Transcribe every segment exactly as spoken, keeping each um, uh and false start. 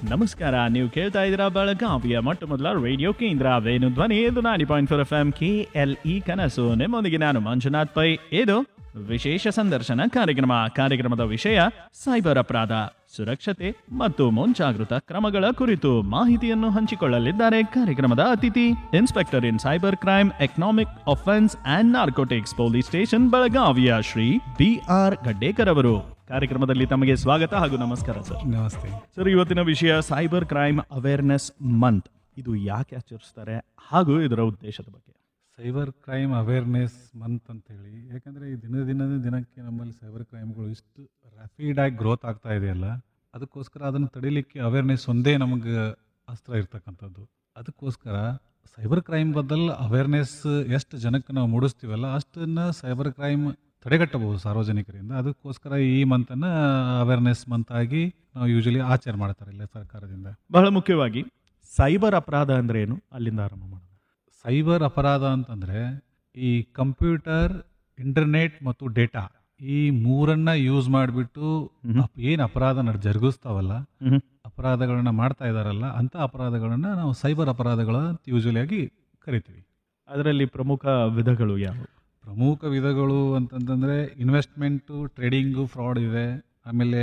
ನಮಸ್ಕಾರ. ನೀವು ಕೇಳ್ತಾ ಇದ್ದೀರಾ ಬೆಳಗಾವಿಯ ಮೊಟ್ಟ ಮೊದಲ ರೇಡಿಯೋ ಕೇಂದ್ರ ವೇಣು ಧ್ವನಿ. ಇದು ನಾಡಿ point four F M K L E ಕನಸು. ನಿಮ್ಮೊಂದಿಗೆ ನಾನು ಮಂಜುನಾಥ್ ಪೈ. ಇದು ವಿಶೇಷ ಸಂದರ್ಶನ ಕಾರ್ಯಕ್ರಮ. ಕಾರ್ಯಕ್ರಮದ ವಿಷಯ ಸೈಬರ್ ಅಪರಾಧ, ಸುರಕ್ಷತೆ ಮತ್ತು ಮುಂಜಾಗೃತ ಕ್ರಮಗಳ ಕುರಿತು ಮಾಹಿತಿಯನ್ನು ಹಂಚಿಕೊಳ್ಳಲಿದ್ದಾರೆ ಕಾರ್ಯಕ್ರಮದ ಅತಿಥಿ, inspector in cyber crime, economic offence and narcotics, police station ಬೆಳಗಾವಿಯ ಶ್ರೀ ಬಿ ಆರ್ ಗಡ್ಡೇಕರ್ ಅವರು. ಕಾರ್ಯಕ್ರಮದಲ್ಲಿ ತಮಗೆ ಸ್ವಾಗತ ಹಾಗೂ ನಮಸ್ಕಾರ ಸರ್. ನಮಸ್ತೆ ಸರ್, ಇವತ್ತಿನ ವಿಷಯ ಸೈಬರ್ ಕ್ರೈಮ್ ಅವೇರ್ನೆಸ್ ಮಂತ್. ಇದು ಯಾಕೆ ಆಚರಿಸ್ತಾರೆ ಹಾಗೂ ಇದರ ಉದ್ದೇಶದ ಬಗ್ಗೆ? ಸೈಬರ್ ಕ್ರೈಮ್ ಅವೇರ್ನೆಸ್ ಮಂತ್ ಅಂತೇಳಿ, ಯಾಕಂದರೆ ಈ ದಿನ ದಿನದ ದಿನಕ್ಕೆ ನಮ್ಮಲ್ಲಿ ಸೈಬರ್ ಕ್ರೈಮ್ಗಳು ಇಷ್ಟು ರ್ಯಾಪಿಡಾಗಿ ಗ್ರೋತ್ ಆಗ್ತಾ ಇದೆಯಲ್ಲ, ಅದಕ್ಕೋಸ್ಕರ ಅದನ್ನು ತಡಿಲಿಕ್ಕೆ ಅವೇರ್ನೆಸ್ ಒಂದೇ ನಮಗೆ ಅಸ್ತ್ರ ಇರ್ತಕ್ಕಂಥದ್ದು. ಅದಕ್ಕೋಸ್ಕರ ಸೈಬರ್ ಕ್ರೈಮ್ ಬದಲು ಅವೇರ್ನೆಸ್ ಎಷ್ಟು ಜನಕ್ಕೆ ನಾವು ಮೂಡಿಸ್ತೀವಲ್ಲ, ಅಷ್ಟನ್ನು ಸೈಬರ್ ಕ್ರೈಮ್ ತಡೆಗಟ್ಟಬಹುದು ಸಾರ್ವಜನಿಕರಿಂದ. ಅದಕ್ಕೋಸ್ಕರ ಈ ಮಂತನ್ನು ಅವೇರ್ನೆಸ್ ಮಂತ್ ಆಗಿ ನಾವು ಯೂಶಲಿ ಆಚರಣೆ ಮಾಡ್ತಾರೆ ಇಲ್ಲ ಸರ್ಕಾರದಿಂದ. ಬಹಳ ಮುಖ್ಯವಾಗಿ ಸೈಬರ್ ಅಪರಾಧ ಅಂದ್ರೆ ಏನು, ಅಲ್ಲಿಂದ ಆರಂಭ ಮಾಡೋಣ. ಸೈಬರ್ ಅಪರಾಧ ಅಂತಂದರೆ ಈ ಕಂಪ್ಯೂಟರ್, ಇಂಟರ್ನೆಟ್ ಮತ್ತು ಡೇಟಾ ಈ ಮೂರನ್ನ ಯೂಸ್ ಮಾಡಿಬಿಟ್ಟು ಏನು ಅಪರಾಧ ನಡ್ ಜರುಗಿಸ್ತಾವಲ್ಲ, ಅಪರಾಧಗಳನ್ನ ಮಾಡ್ತಾ ಇದ್ದಾರಲ್ಲ, ಅಂಥ ಅಪರಾಧಗಳನ್ನ ನಾವು ಸೈಬರ್ ಅಪರಾಧಗಳ ಯೂಶಲಿ ಆಗಿ ಕರಿತೀವಿ. ಅದರಲ್ಲಿ ಪ್ರಮುಖ ವಿಧಗಳು ಯಾವುವು? ಪ್ರಮುಖ ವಿಧಗಳು ಅಂತಂತಂದರೆ ಇನ್ವೆಸ್ಟ್ಮೆಂಟು, ಟ್ರೇಡಿಂಗು ಫ್ರಾಡ್ ಇದೆ, ಆಮೇಲೆ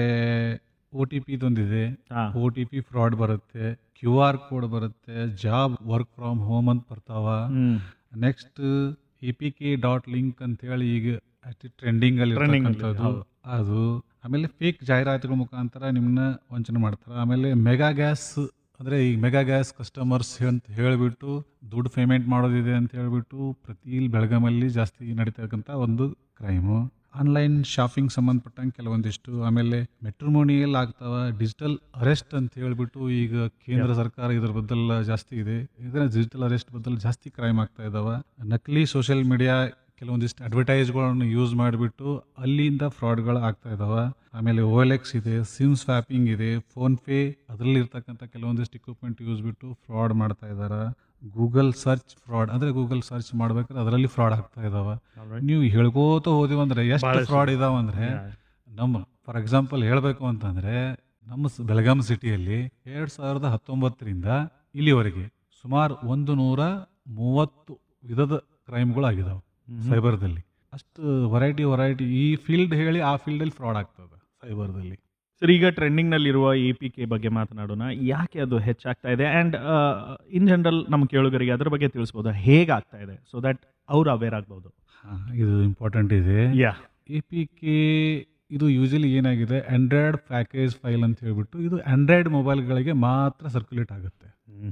ಒ ಟಿ ಪಿ ತಂದಿದೆ, ಒ ಟಿ ಪಿ ಫ್ರಾಡ್ ಬರುತ್ತೆ, ಕ್ಯೂ ಆರ್ ಕೋಡ್ ಬರುತ್ತೆ, ಜಾಬ್ ವರ್ಕ್ ಫ್ರಮ್ ಹೋಮ್ ಅಂತ ಬರ್ತಾವ. Next E P K dot link ಅಂತೇಳಿ ಈಗ ಟ್ರೆಂಡಿಂಗ್ ಅಲ್ಲಿ ಇರ್ತಕ್ಕಂಥದ್ದು ಅದು. ಆಮೇಲೆ ಫೇಕ್ ಜಾಹೀರಾತುಗಳ ಮುಖಾಂತರ ನಿಮ್ಮನ್ನ ವಂಚನೆ ಮಾಡ್ತಾರೆ. ಆಮೇಲೆ ಮೆಗಾ ಗ್ಯಾಸ್ ಅಂದರೆ ಈಗ ಮೆಗಾ ಗ್ಯಾಸ್ ಕಸ್ಟಮರ್ಸ್ ಅಂತ ಹೇಳಿಬಿಟ್ಟು ದುಡ್ಡು ಪೇಮೆಂಟ್ ಮಾಡೋದಿದೆ ಅಂತ ಹೇಳಿಬಿಟ್ಟು ಪ್ರತಿ ಇಲ್ಲಿ ಬೆಳಗಾಮಲ್ಲಿ ಜಾಸ್ತಿ ನಡೀತಕ್ಕಂಥ ಒಂದು ಕ್ರೈಮು. ಆನ್ಲೈನ್ ಶಾಪಿಂಗ್ ಸಂಬಂಧಪಟ್ಟಂಗೆ ಕೆಲವೊಂದಿಷ್ಟು, ಆಮೇಲೆ ಮೆಟ್ರೋಮೋನಿಯಲ್ ಆಗ್ತಾವ, ಡಿಜಿಟಲ್ ಅರೆಸ್ಟ್ ಅಂತ ಹೇಳಿಬಿಟ್ಟು ಈಗ ಕೇಂದ್ರ ಸರ್ಕಾರ ಇದ್ರ ಬದಲು ಜಾಸ್ತಿ ಇದೆ, ಇದರ ಡಿಜಿಟಲ್ ಅರೆಸ್ಟ್ ಬದಲು ಜಾಸ್ತಿ ಕ್ರೈಮ್ ಆಗ್ತಾ ಇದಾವ. ನಕಲಿ ಸೋಷಿಯಲ್ ಮೀಡಿಯಾ ಕೆಲವೊಂದಿಷ್ಟು ಅಡ್ವರ್ಟೈಸ್ಗಳನ್ನು ಯೂಸ್ ಮಾಡಿಬಿಟ್ಟು ಅಲ್ಲಿಂದ ಫ್ರಾಡ್ಗಳು ಆಗ್ತಾ ಇದಾವ. ಆಮೇಲೆ ಓ ಎಲ್ ಎಕ್ಸ್ ಇದೆ, ಸಿಮ್ ಸ್ವ್ಯಾಪಿಂಗ್ ಇದೆ, ಫೋನ್ ಪೇ ಅದರಲ್ಲಿ ಇರ್ತಕ್ಕಂಥ ಕೆಲವೊಂದಿಷ್ಟು ಇಕ್ವಿಪ್ಮೆಂಟ್ ಯೂಸ್ ಬಿಟ್ಟು ಫ್ರಾಡ್ ಮಾಡ್ತಾ ಇದ್ದಾರೆ. ಗೂಗಲ್ ಸರ್ಚ್ ಫ್ರಾಡ್ ಅಂದರೆ ಗೂಗಲ್ ಸರ್ಚ್ ಮಾಡ್ಬೇಕಾದ್ರೆ ಅದರಲ್ಲಿ ಫ್ರಾಡ್ ಆಗ್ತಾ ಇದಾವ. ನೀವು ಹೇಳ್ಕೋತ ಹೋದಿವಂದ್ರೆ ಎಷ್ಟು ಫ್ರಾಡ್ ಇದಾವ ಅಂದರೆ, ನಮ್ಮ ಫಾರ್ ಎಕ್ಸಾಂಪಲ್ ಹೇಳಬೇಕು ಅಂತಂದರೆ ನಮ್ಮ ಬೆಳಗಾಂ ಸಿಟಿಯಲ್ಲಿ ಎರಡು ಸಾವಿರದ ಹತ್ತೊಂಬತ್ತರಿಂದ ಇಲ್ಲಿವರೆಗೆ ಸುಮಾರು ಒಂದು ನೂರ ಮೂವತ್ತು ವಿಧದ ಕ್ರೈಮ್ಗಳು ಆಗಿದಾವೆ ಸೈಬರ್ದಲ್ಲಿ. ಅಷ್ಟು ವೆರೈಟಿ ವೆರೈಟಿ ಈ ಫೀಲ್ಡ್ ಹೇಳಿ ಆ ಫೀಲ್ಡಲ್ಲಿ ಫ್ರಾಡ್ ಆಗ್ತದೆ ಸೈಬರ್ದಲ್ಲಿ. ಸರ್, ಈಗ ಟ್ರೆಂಡಿಂಗ್ ನಲ್ಲಿರುವ ಎ ಪಿ ಕೆ ಬಗ್ಗೆ ಮಾತನಾಡೋಣ. ಯಾಕೆ ಅದು ಹೆಚ್ಚಾಗ್ತಾ ಇದೆ ಆ್ಯಂಡ್ ಇನ್ ಜನರಲ್ ನಮ್ಮ ಕೇಳುಗರಿಗೆ ಅದ್ರ ಬಗ್ಗೆ ತಿಳಿಸ್ಬೋದು, ಹೇಗಾಗ್ತಾ ಇದೆ, ಸೊ ದಟ್ ಅವ್ರು ಅವೇರ್ ಆಗ್ಬೋದು. ಹಾಂ, ಇದು ಇಂಪಾರ್ಟೆಂಟ್ ಇದೆ. ಯಾ ಎ ಪಿ ಕೆ ಇದು ಯೂಶಲಿ ಏನಾಗಿದೆ, ಆಂಡ್ರಾಯ್ಡ್ ಪ್ಯಾಕೇಜ್ ಫೈಲ್ ಅಂತ ಹೇಳ್ಬಿಟ್ಟು ಇದು ಆಂಡ್ರಾಯ್ಡ್ ಮೊಬೈಲ್ಗಳಿಗೆ ಮಾತ್ರ ಸರ್ಕ್ಯುಲೇಟ್ ಆಗುತ್ತೆ,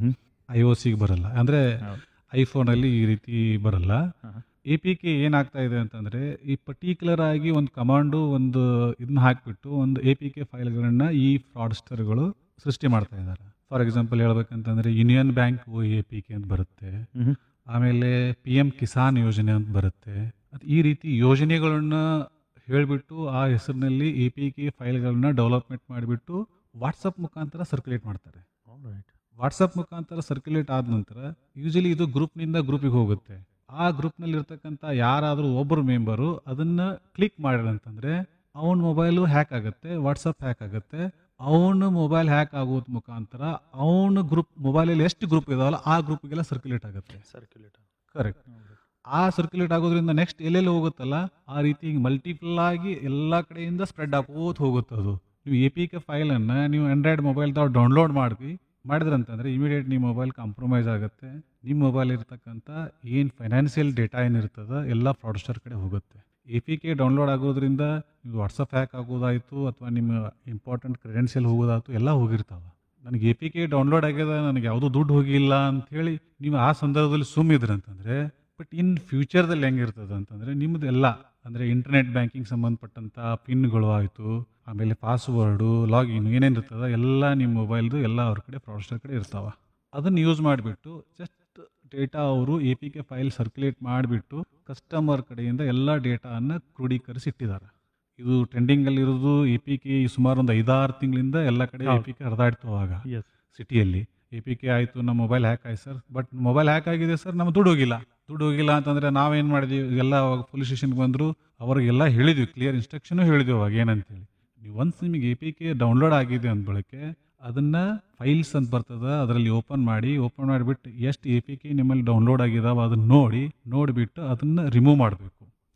ಐ ಒ ಸಿಗೆ ಬರಲ್ಲ. ಅಂದರೆ ಐಫೋನಲ್ಲಿ ಈ ರೀತಿ ಬರಲ್ಲ. ಎ ಪಿ ಕೆ ಏನಾಗ್ತಾ ಇದೆ ಅಂತಂದರೆ, ಈ ಪರ್ಟಿಕ್ಯುಲರ್ ಆಗಿ ಒಂದು ಕಮಾಂಡು ಒಂದು ಇದನ್ನ ಹಾಕಿಬಿಟ್ಟು ಒಂದು ಎ ಪಿ ಕೆ ಫೈಲ್ಗಳನ್ನು ಈ ಫ್ರಾಡ್ಸ್ಟರ್ಗಳು ಸೃಷ್ಟಿ ಮಾಡ್ತಾ ಇದ್ದಾರೆ. For example ಹೇಳ್ಬೇಕಂತಂದರೆ union bank A P K ಅಂತ ಬರುತ್ತೆ, ಆಮೇಲೆ ಪಿ ಎಮ್ ಕಿಸಾನ್ ಯೋಜನೆ ಅಂತ ಬರುತ್ತೆ. ಅದು ಈ ರೀತಿ ಯೋಜನೆಗಳನ್ನ ಹೇಳಿಬಿಟ್ಟು ಆ ಹೆಸರಿನಲ್ಲಿ ಎ ಪಿ ಕೆ ಫೈಲ್ಗಳನ್ನ ಡೆವಲಪ್ಮೆಂಟ್ ಮಾಡಿಬಿಟ್ಟು ವಾಟ್ಸಪ್ ಮುಖಾಂತರ ಸರ್ಕ್ಯುಲೇಟ್ ಮಾಡ್ತಾರೆ. ವಾಟ್ಸಪ್ ಮುಖಾಂತರ ಸರ್ಕ್ಯುಲೇಟ್ ಆದ ನಂತರ ಯೂಶಲಿ ಇದು ಗ್ರೂಪ್ನಿಂದ ಗ್ರೂಪಿಗೆ ಹೋಗುತ್ತೆ. ಆ ಗ್ರೂಪ್ನಲ್ಲಿ ಇರ್ತಕ್ಕಂಥ ಯಾರಾದರೂ ಒಬ್ಬರು ಮೆಂಬರು ಅದನ್ನು ಕ್ಲಿಕ್ ಮಾಡಿರಂತಂದರೆ ಅವನ ಮೊಬೈಲು ಹ್ಯಾಕ್ ಆಗುತ್ತೆ, ವಾಟ್ಸಪ್ ಹ್ಯಾಕ್ ಆಗುತ್ತೆ. ಅವನ ಮೊಬೈಲ್ ಹ್ಯಾಕ್ ಆಗೋದ್ ಮುಖಾಂತರ ಅವನ ಗ್ರೂಪ್ ಮೊಬೈಲಲ್ಲಿ ಎಷ್ಟು ಗ್ರೂಪ್ ಇದಾವಲ್ಲ ಆ ಗ್ರೂಪ್ಗೆಲ್ಲ ಸರ್ಕ್ಯುಲೇಟ್ ಆಗುತ್ತೆ. Circulate correct. ಆ ಸರ್ಕ್ಯುಲೇಟ್ ಆಗೋದ್ರಿಂದ ನೆಕ್ಸ್ಟ್ ಎಲ್ಲೆಲ್ಲಿ ಹೋಗುತ್ತಲ್ಲ ಆ ರೀತಿ ಮಲ್ಟಿಪಲ್ ಆಗಿ ಎಲ್ಲ ಕಡೆಯಿಂದ ಸ್ಪ್ರೆಡ್ ಆಗೋದು ಹೋಗುತ್ತೆ. ಅದು ನೀವು ಎ ಪಿ ಕೆ ಫೈಲನ್ನು ನೀವು ಆಂಡ್ರಾಯ್ಡ್ ಮೊಬೈಲ್ದಾಗ ಡೌನ್ಲೋಡ್ ಮಾಡಿ ಮಾಡಿದ್ರಂತಂದರೆ ಇಮಿಡಿಯೇಟ್ ನಿಮ್ಮ ಮೊಬೈಲ್ ಕಾಂಪ್ರಮೈಸ್ ಆಗುತ್ತೆ. ನಿಮ್ಮ ಮೊಬೈಲ್ ಇರ್ತಕ್ಕಂಥ ಏನು ಫೈನಾನ್ಷಿಯಲ್ ಡೇಟಾ ಏನಿರ್ತದೆ ಎಲ್ಲ ಫ್ರಾಡ್ಸ್ಟರ್ ಕಡೆ ಹೋಗುತ್ತೆ. ಎ ಪಿ ಕೆ ಡೌನ್ಲೋಡ್ ಆಗೋದ್ರಿಂದ ನೀವು ವಾಟ್ಸಪ್ ಹ್ಯಾಕ್ ಆಗೋದಾಯಿತು ಅಥವಾ ನಿಮ್ಮ ಇಂಪಾರ್ಟೆಂಟ್ ಕ್ರೆಡೆನ್ಷಿಯಲ್ ಹೋಗೋದಾಯ್ತು ಎಲ್ಲ ಹೋಗಿರ್ತಾವೆ. ನನಗೆ ಎ ಪಿ ಕೆ ಡೌನ್ಲೋಡ್ ಆಗ್ಯದ, ನನಗೆ ಯಾವುದೂ ದುಡ್ಡು ಹೋಗಿಲ್ಲ ಅಂಥೇಳಿ ನೀವು ಆ ಸಂದರ್ಭದಲ್ಲಿ ಸುಮ್ಮಿದ್ರಿ ಅಂತಂದರೆ, ಬಟ್ ಇನ್ ಫ್ಯೂಚರ್ದಲ್ಲಿ ಹೆಂಗಿರ್ತದೆ ಅಂತಂದರೆ ನಿಮ್ಮದೆಲ್ಲ ಅಂದರೆ ಇಂಟರ್ನೆಟ್ ಬ್ಯಾಂಕಿಂಗ್ ಸಂಬಂಧಪಟ್ಟಂಥ ಪಿನ್ಗಳು ಆಯಿತು, ಆಮೇಲೆ ಪಾಸ್ವರ್ಡು, ಲಾಗಿನ್ ಏನೇನು ಇರ್ತದೆ ಎಲ್ಲ ನಿಮ್ಮ ಮೊಬೈಲ್ದು ಎಲ್ಲ ಅವ್ರ ಕಡೆ ಫ್ರಾಡ್ಸ್ಟರ್ ಕಡೆ ಇರ್ತಾವೆ. ಅದನ್ನು ಯೂಸ್ ಮಾಡಿಬಿಟ್ಟು ಜಸ್ಟ್ ಡೇಟಾ ಅವರು A P K file circulate ಮಾಡಿಬಿಟ್ಟು ಕಸ್ಟಮರ್ ಕಡೆಯಿಂದ ಎಲ್ಲ ಡೇಟಾವನ್ನು ಕ್ರೋಢೀಕರಿಸಿ ಇಟ್ಟಿದ್ದಾರೆ. ಇದು ಟ್ರೆಂಡಿಂಗಲ್ಲಿರೋದು ಎ ಪಿ ಕೆ ಸುಮಾರು ಒಂದು ಐದಾರು ತಿಂಗಳಿಂದ ಎಲ್ಲ ಕಡೆ ಎ ಪಿ ಕೆ ಹರಿದಾಡ್ತು. ಆವಾಗ ಸಿಟಿಯಲ್ಲಿ ಎ ಪಿ ಕೆ ಆಯಿತು, ನಮ್ಮ ಮೊಬೈಲ್ ಹ್ಯಾಕ್ ಆಯ್ತು ಸರ್, ಬಟ್ ಮೊಬೈಲ್ ಹ್ಯಾಕ್ ಆಗಿದೆ ಸರ್, ನಮ್ಮ ದುಡ್ಡು ಹೋಗಿಲ್ಲ. ದುಡ್ಡು ಹೋಗಿಲ್ಲ ಅಂತಂದರೆ ನಾವೇನು ಮಾಡಿದ್ವಿ, ಎಲ್ಲ ಪೊಲೀಸ್ ಸ್ಟೇಷನ್ಗೆ ಬಂದರು, ಅವ್ರಿಗೆಲ್ಲ ಹೇಳಿದ್ವಿ, ಕ್ಲಿಯರ್ ಇನ್ಸ್ಟ್ರಕ್ಷನು ಹೇಳಿದ್ವಿ ಅವಾಗ ಏನಂತೇಳಿ. ನೀವು ಒನ್ಸ್ ನಿಮಗೆ ಎ ಪಿ ಕೆ ಡೌನ್ಲೋಡ್ ಆಗಿದೆ ಅಂದ ಬಳಕೆ ಅದನ್ನ ಫೈಲ್ಸ್ ಅಂತ ಬರ್ತದ, ಅದರಲ್ಲಿ ಓಪನ್ ಮಾಡಿ ಓಪನ್ ಮಾಡಿಬಿಟ್ಟು ಎಷ್ಟು ಎ ಪಿ ಕೆ ನಿಮ್ಮಲ್ಲಿ ಡೌನ್ಲೋಡ್ ಆಗಿದಾವ ಅದನ್ನ ನೋಡಿ ನೋಡಿಬಿಟ್ಟು ಅದನ್ನ ರಿಮೂವ್ ಮಾಡಬೇಕು.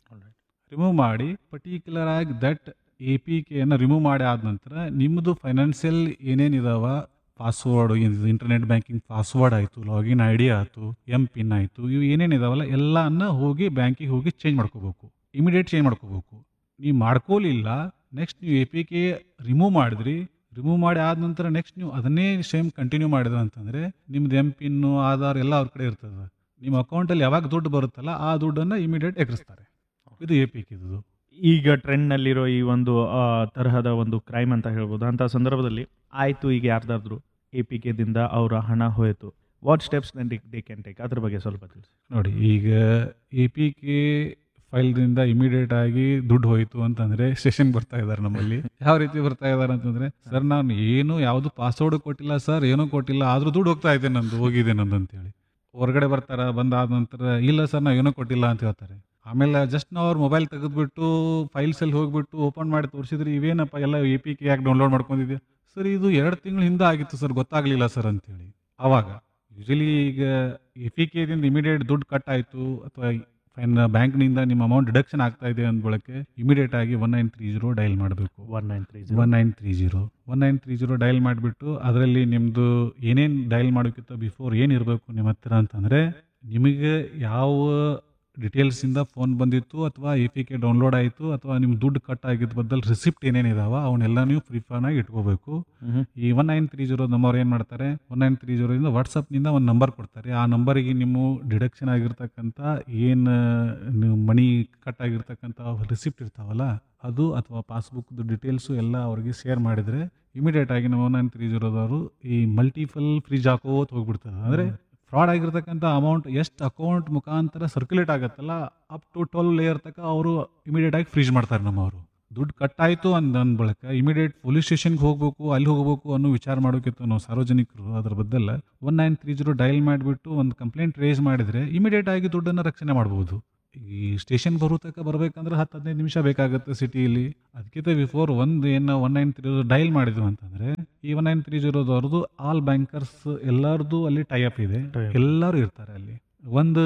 ರಿಮೂವ್ ಮಾಡಿ ಪರ್ಟಿಕ್ಯುಲರ್ ಆಗಿ ದಟ್ ಎ ಪಿ ಕೆಯನ್ನು ರಿಮೂವ್ ಮಾಡಿ ಆದ ನಂತರ ನಿಮ್ಮದು financial ಏನೇನಿದಾವ password, internet banking password ಆಯಿತು, ಲಾಗಿನ್ ಐ ಡಿ ಆಯಿತು, ಎಮ್ ಪಿನ್ ಆಯಿತು, ಇವು ಏನೇನಿದಾವಲ್ಲ ಎಲ್ಲನ್ನ ಹೋಗಿ ಬ್ಯಾಂಕಿಗೆ ಹೋಗಿ ಚೇಂಜ್ ಮಾಡ್ಕೋಬೇಕು. ಇಮಿಡಿಯೇಟ್ ಚೇಂಜ್ ಮಾಡ್ಕೋಬೇಕು. ನೀವು ಮಾಡ್ಕೋಲಿಲ್ಲ, ನೆಕ್ಸ್ಟ್ ನೀವು ಎ ಪಿ ಕೆ ರಿಮೂವ್ ಮಾಡಿದ್ರಿ, ರಿಮೂವ್ ಮಾಡಿ ಆದ ನಂತರ ನೆಕ್ಸ್ಟ್ ನೀವು ಅದನ್ನೇ ಸೇಮ್ ಕಂಟಿನ್ಯೂ ಮಾಡಿದ್ರೆ ಅಂತಂದರೆ ನಿಮ್ದು ಎಮ್ ಪಿನ್ನು ಆಧಾರ್ ಎಲ್ಲ ಅವ್ರ ಕಡೆ ಇರ್ತದೆ. ನಿಮ್ಮ ಅಕೌಂಟಲ್ಲಿ ಯಾವಾಗ ದುಡ್ಡು ಬರುತ್ತಲ್ಲ ಆ ದುಡ್ಡನ್ನು ಇಮಿಡಿಯೇಟ್ ಎಗರಿಸ್ತಾರೆ. ಇದು ಎ ಪಿ ಕೆ ಇದು. ಈಗ ಟ್ರೆಂಡ್ನಲ್ಲಿರೋ ಈ ಒಂದು ಆ, ತರಹದ ಒಂದು ಕ್ರೈಮ್ ಅಂತ ಹೇಳ್ಬೋದು. ಅಂಥ ಸಂದರ್ಭದಲ್ಲಿ ಆಯಿತು, ಈಗ ಯಾರ್ದಾದ್ರು ಎ ಪಿ ಕೆದಿಂದ ಅವರ ಹಣ ಹೋಯಿತು, what steps they can take, ಅದ್ರ ಬಗ್ಗೆ ಸ್ವಲ್ಪ ತಿಳಿಸಿ. ನೋಡಿ, ಈಗ ಎ ಪಿ ಕೆ ಫೈಲ್ದಿಂದ ಇಮಿಡಿಯೇಟ್ ಆಗಿ ದುಡ್ಡು ಹೋಯಿತು ಅಂತಂದರೆ ಸ್ಟೇಷನ್ಗೆ ಬರ್ತಾ ಇದ್ದಾರೆ ನಮ್ಮಲ್ಲಿ. ಯಾವ ರೀತಿ ಬರ್ತಾ ಇದ್ದಾರೆ ಅಂತಂದರೆ, ಸರ್ ನಾನು ಏನು ಯಾವುದು ಪಾಸ್ವರ್ಡ್ ಕೊಟ್ಟಿಲ್ಲ ಸರ್, ಏನೂ ಕೊಟ್ಟಿಲ್ಲ, ಆದರೂ ದುಡ್ಡು ಹೋಗ್ತಾ ಇದೆ ನಂದು, ಹೋಗಿದೆ ನಂದು ಅಂತೇಳಿ. ಹೊರಗಡೆ ಬರ್ತಾರ, ಬಂದಾದ ನಂತರ ಇಲ್ಲ ಸರ್ ನಾವು ಏನೂ ಕೊಟ್ಟಿಲ್ಲ ಅಂತ ಹೇಳ್ತಾರೆ. ಆಮೇಲೆ ಜಸ್ಟ್ ನಾವು ಅವ್ರ ಮೊಬೈಲ್ ತೆಗೆದುಬಿಟ್ಟು ಫೈಲ್ಸಲ್ಲಿ ಹೋಗಿಬಿಟ್ಟು ಓಪನ್ ಮಾಡಿ ತೋರಿಸಿದ್ರೆ ಇವೇನಪ್ಪ ಎಲ್ಲ ಎ ಪಿ ಕೆ ಯಾಕೆ ಡೌನ್ಲೋಡ್ ಮಾಡ್ಕೊಂಡಿದ್ದೆ ಸರ್, ಇದು ಎರಡು ತಿಂಗಳ ಹಿಂದೆ ಆಗಿತ್ತು ಸರ್, ಗೊತ್ತಾಗಲಿಲ್ಲ ಸರ್ ಅಂತೇಳಿ. ಆವಾಗ ಯೂಶಲಿ ಈಗ ಎ ಪಿ ಕೆದಿಂದ ಇಮಿಡಿಯೇಟ್ ದುಡ್ಡು ಕಟ್ ಆಯಿತು ಅಥವಾ ಫೈನ್ ಬ್ಯಾಂಕ್ನಿಂದ ನಿಮ್ಮ ಅಮೌಂಟ್ ಡಿಡಕ್ಷನ್ ಆಗ್ತಾ ಇದೆ ಅಂದ ಬಳಕೆ ಇಮಿಡಿಯೇಟ್ ಆಗಿ one nine three zero daily ಮಾಡಬೇಕು. One nine three one nine three zero one nine three zero daily ಮಾಡಿಬಿಟ್ಟು ಅದರಲ್ಲಿ ನಿಮ್ಮದು ಏನೇನು ಡೈಲ್ ಮಾಡೋಕ್ಕಿಂತ ಬಿಫೋರ್ ಏನಿರಬೇಕು ನಿಮ್ಮ ಹತ್ತಿರ ಅಂತಂದರೆ, ನಿಮಗೆ ಯಾವ ಡಿಟೇಲ್ಸಿಂದ ಫೋನ್ ಬಂದಿತ್ತು ಅಥವಾ ಎ ಪಿ ಕೆ ಡೌನ್ಲೋಡ್ ಆಯಿತು ಅಥವಾ ನಿಮ್ಮ ದುಡ್ಡು ಕಟ್ ಆಗಿದ್ದ ಬದಲು ರಿಸಿಪ್ಟ್ ಏನೇನಿದಾವ ಅವನ್ನೆಲ್ಲ ನೀವು ಪ್ರಿಫಾನಾಗಿ ಇಟ್ಕೋಬೇಕು. ಈ one nine three zero number ಏನು ಮಾಡ್ತಾರೆ, ಒನ್ ನೈನ್ ತ್ರೀ ಜೀರೋದಿಂದ ವಾಟ್ಸಪ್ನಿಂದ ಒಂದು ನಂಬರ್ ಕೊಡ್ತಾರೆ. ಆ ನಂಬರಿಗೆ ನಿಮ್ಮ ಡಿಡಕ್ಷನ್ ಆಗಿರ್ತಕ್ಕಂಥ ಏನು ನೀವು ಮನಿ ಕಟ್ ಆಗಿರ್ತಕ್ಕಂಥ ರಿಸಿಪ್ಟ್ ಇರ್ತಾವಲ್ಲ ಅದು ಅಥವಾ ಪಾಸ್ಬುಕ್ದು ಡೀಟೇಲ್ಸು ಎಲ್ಲ ಅವ್ರಿಗೆ ಶೇರ್ ಮಾಡಿದರೆ ಇಮಿಡಿಯೇಟ್ ಆಗಿ ನಮ್ಮ ಒನ್ ನೈನ್ ತ್ರೀ ಜೀರೋದವರು ಈ ಮಲ್ಟಿಪಲ್ ಫ್ರೀಜ್ ಹಾಕೋತ್ ಹೋಗ್ಬಿಡ್ತದೆ. ಅಂದರೆ ಫ್ರಾಡ್ ಆಗಿರ್ತಕ್ಕಂಥ ಅಮೌಂಟ್ ಎಷ್ಟು ಅಕೌಂಟ್ ಮುಖಾಂತರ ಸರ್ಕ್ಯುಲೇಟ್ ಆಗುತ್ತಲ್ಲ ಅಪ್ ಟು ಟ್ವೆಲ್ ಲೇಯರ್ ತನಕ ಅವರು ಇಮಿಡಿಯೇಟ್ ಆಗಿ ಫ್ರೀಜ್ ಮಾಡ್ತಾರೆ. ನಮ್ಮವರು ದುಡ್ಡು ಕಟ್ ಆಯಿತು ಅಂದ ಅಂದ ಬಳಿಕ ಇಮಿಡಿಯೇಟ್ ಪೊಲೀಸ್ ಸ್ಟೇಷನ್ಗೆ ಹೋಗಬೇಕು, ಅಲ್ಲಿ ಹೋಗಬೇಕು ಅನ್ನೋ ವಿಚಾರ ಮಾಡೋಕ್ಕಿತ್ತು ನಾವು ಸಾರ್ವಜನಿಕರು. ಅದ್ರ ಬದಲ one nine three zero daily ಮಾಡಿಬಿಟ್ಟು ಒಂದು ಕಂಪ್ಲೇಂಟ್ ರೇಸ್ ಮಾಡಿದರೆ ಇಮಿಡಿಯೇಟ್ ಆಗಿ ದುಡ್ಡನ್ನು ರಕ್ಷಣೆ ಮಾಡ್ಬೋದು. ಈ ಸ್ಟೇಷನ್ ಬರೋ ತನಕ ಬರಬೇಕಂದ್ರೆ ಹತ್ತು ಹದಿನೈದು ನಿಮಿಷ ಬೇಕಾಗುತ್ತೆ ಸಿಟಿಯಲ್ಲಿ. ಅದಕ್ಕಿಂತ ಬಿಫೋರ್ ಒಂದು ಏನು one nine three zero daily ಮಾಡಿದ್ವು ಅಂತಂದರೆ ಈ one nine three ಜೀರೋದವ್ರದ್ದು all bankers ಎಲ್ಲರದ್ದು ಅಲ್ಲಿ ಟೈಅಪ್ ಇದೆ, ಎಲ್ಲರೂ ಇರ್ತಾರೆ ಅಲ್ಲಿ. ಒಂದು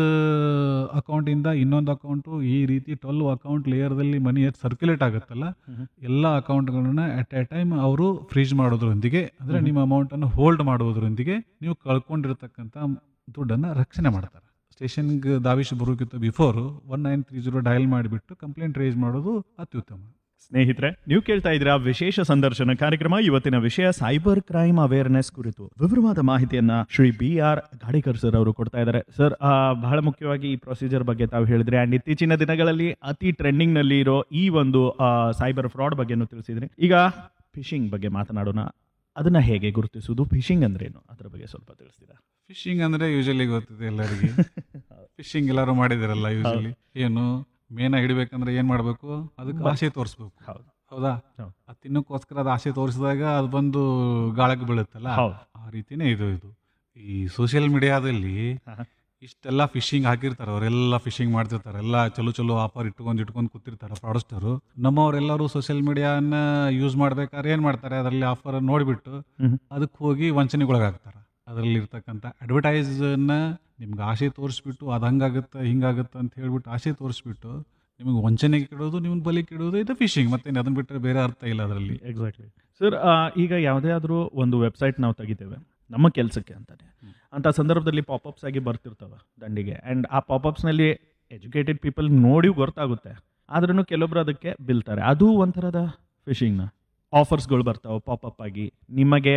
ಅಕೌಂಟಿಂದ ಇನ್ನೊಂದು ಅಕೌಂಟು ಈ ರೀತಿ ಟ್ವೆಲ್ವ್ ಅಕೌಂಟ್ ಲೇಯರ್ದಲ್ಲಿ ಮನಿ ಎಷ್ಟು ಸರ್ಕ್ಯುಲೇಟ್ ಆಗುತ್ತಲ್ಲ ಎಲ್ಲ ಅಕೌಂಟ್ಗಳನ್ನ ಅಟ್ ಎ ಟೈಮ್ ಅವರು ಫ್ರೀಜ್ ಮಾಡೋದ್ರೊಂದಿಗೆ, ಅಂದರೆ ನಿಮ್ಮ ಅಮೌಂಟನ್ನು ಹೋಲ್ಡ್ ಮಾಡೋದ್ರೊಂದಿಗೆ ನೀವು ಕಳ್ಕೊಂಡಿರ್ತಕ್ಕಂಥ ದುಡ್ಡನ್ನು ರಕ್ಷಣೆ ಮಾಡ್ತಾರೆ. ಸ್ಟೇಷನ್ಗೆ ದಾವಿಶ್ ಬರೋಕ್ಕಿಂತ before one nine three zero dial ಮಾಡಿಬಿಟ್ಟು ಕಂಪ್ಲೇಂಟ್ ರೇಸ್ ಮಾಡೋದು ಅತ್ಯುತ್ತಮ. ಸ್ನೇಹಿತರೆ, ನೀವು ಕೇಳ್ತಾ ಇದ್ದೀರಾ ವಿಶೇಷ ಸಂದರ್ಶನ ಕಾರ್ಯಕ್ರಮ. ಇವತ್ತಿನ ವಿಷಯ ಸೈಬರ್ ಕ್ರೈಮ್ ಅವೇರ್ನೆಸ್ ಕುರಿತು ವಿವರವಾದ ಮಾಹಿತಿಯನ್ನ ಶ್ರೀ ಬಿ ಆರ್ ಗಾಡಿಕರ್ ಸರ್ ಅವರು ಕೊಡ್ತಾ ಇದ್ದಾರೆ. ಸರ್, ಬಹಳ ಮುಖ್ಯವಾಗಿ ಈ ಪ್ರೊಸೀಜರ್ ಬಗ್ಗೆ ತಾವು ಹೇಳಿದ್ರೆ ಅಂಡ್ ಇತ್ತೀಚಿನ ದಿನಗಳಲ್ಲಿ ಅತಿ ಟ್ರೆಂಡಿಂಗ್ ನಲ್ಲಿ ಇರೋ ಈ ಒಂದು ಸೈಬರ್ ಫ್ರಾಡ್ ಬಗ್ಗೆನೂ ತಿಳಿಸಿದ್ರಿ. ಈಗ ಫಿಶಿಂಗ್ ಬಗ್ಗೆ ಮಾತನಾಡೋಣ. ಅದನ್ನ ಹೇಗೆ ಗುರುತಿಸುವುದು, ಫಿಶಿಂಗ್ ಅಂದ್ರೆ ಏನು, ಅದರ ಬಗ್ಗೆ ಸ್ವಲ್ಪ ತಿಳಿಸ್ತೀರಾ? ಫಿಶಿಂಗ್ ಅಂದ್ರೆ ಯೂಶಲಿ ಗೊತ್ತಿದೆ ಎಲ್ಲರಿಗೆ. ಫಿಶಿಂಗ್ ಎಲ್ಲರೂ ಮಾಡಿದಿರಲ್ಲ. ಯೂಶಲಿ ಏನು ಮೇನ ಹಿಡಿಬೇಕಂದ್ರೆ ಏನ್ ಮಾಡ್ಬೇಕು, ಅದಕ್ಕೆ ಆಸೆ ತೋರಿಸ್ಬೇಕು. ಹೌದಾ? ಅದು ತಿನ್ನಕ್ಕೋಸ್ಕರ ಅದು ಆಸೆ ತೋರಿಸಿದಾಗ ಅದು ಬಂದು ಗಾಳಕ್ಕೆ ಬೀಳುತ್ತಲ್ಲ, ಆ ರೀತಿನೇ ಇದು ಇದು ಈ ಸೋಷಿಯಲ್ ಮೀಡಿಯಾದಲ್ಲಿ ಇಷ್ಟೆಲ್ಲ ಫಿಶಿಂಗ್ ಹಾಕಿರ್ತಾರೆ. ಅವರೆಲ್ಲ ಫಿಶಿಂಗ್ ಮಾಡ್ತಿರ್ತಾರೆ, ಎಲ್ಲ ಚಲೋ ಚಲೋ ಆಫರ್ ಇಟ್ಕೊಂಡು ಇಟ್ಕೊಂಡು ಕೂತಿರ್ತಾರೆ ಫ್ರಾಡಸ್ಟರು. ನಮ್ಮವರೆಲ್ಲರೂ ಸೋಷಿಯಲ್ ಮೀಡಿಯಾನ ಯೂಸ್ ಮಾಡ್ಬೇಕಾದ್ರೆ ಏನ್ ಮಾಡ್ತಾರೆ, ಅದರಲ್ಲಿ ಆಫರ್ ನೋಡಿಬಿಟ್ಟು ಅದಕ್ಕೆ ಹೋಗಿ ವಂಚನೆಗೊಳಗಾಗ್ತಾರೆ. ಅದರಲ್ಲಿ ಇರ್ತಕ್ಕಂಥ ಅಡ್ವರ್ಟೈಸನ್ನ ನಿಮ್ಗೆ ಆಸೆ ತೋರಿಸ್ಬಿಟ್ಟು ಅದು ಹಂಗಾಗುತ್ತೆ ಹಿಂಗಾಗುತ್ತೆ ಅಂತ ಹೇಳ್ಬಿಟ್ಟು ಆಸೆ ತೋರಿಸ್ಬಿಟ್ಟು ನಿಮಗೆ ವಂಚನೆಗೆ ಕೆಡೋದು, ನಿಮ್ಗೆ ಬಲಿ ಕೆಡೋದು, ಇದು ಫಿಶಿಂಗ್. ಮತ್ತೆ ಅದನ್ನ ಬಿಟ್ಟರೆ ಬೇರೆ ಅರ್ಥ ಇಲ್ಲ ಅದರಲ್ಲಿ. Exactly sir. ಈಗ ಯಾವುದೇ ಆದರೂ ಒಂದು ವೆಬ್ಸೈಟ್ ನಾವು ತೆಗಿತೇವೆ ನಮ್ಮ ಕೆಲಸಕ್ಕೆ ಅಂತಾನೆ, ಅಂತ ಸಂದರ್ಭದಲ್ಲಿ ಪಾಪಪ್ಸ್ ಆಗಿ ಬರ್ತಿರ್ತವೆ ದಂಡಿಗೆ. ಆ್ಯಂಡ್ ಆ ಪಾಪಪ್ಸ್ನಲ್ಲಿ ಎಜುಕೇಟೆಡ್ ಪೀಪಲ್ ನೋಡಿ ಗೊತ್ತಾಗುತ್ತೆ, ಆದ್ರೂ ಕೆಲವೊಬ್ರು ಅದಕ್ಕೆ ಬೀಳ್ತಾರೆ. ಅದು ಒಂಥರದ ಫಿಶಿಂಗ್ನ ಆಫರ್ಸ್ಗಳು ಬರ್ತಾವೆ ಪಾಪಪ್ ಆಗಿ. ನಿಮಗೆ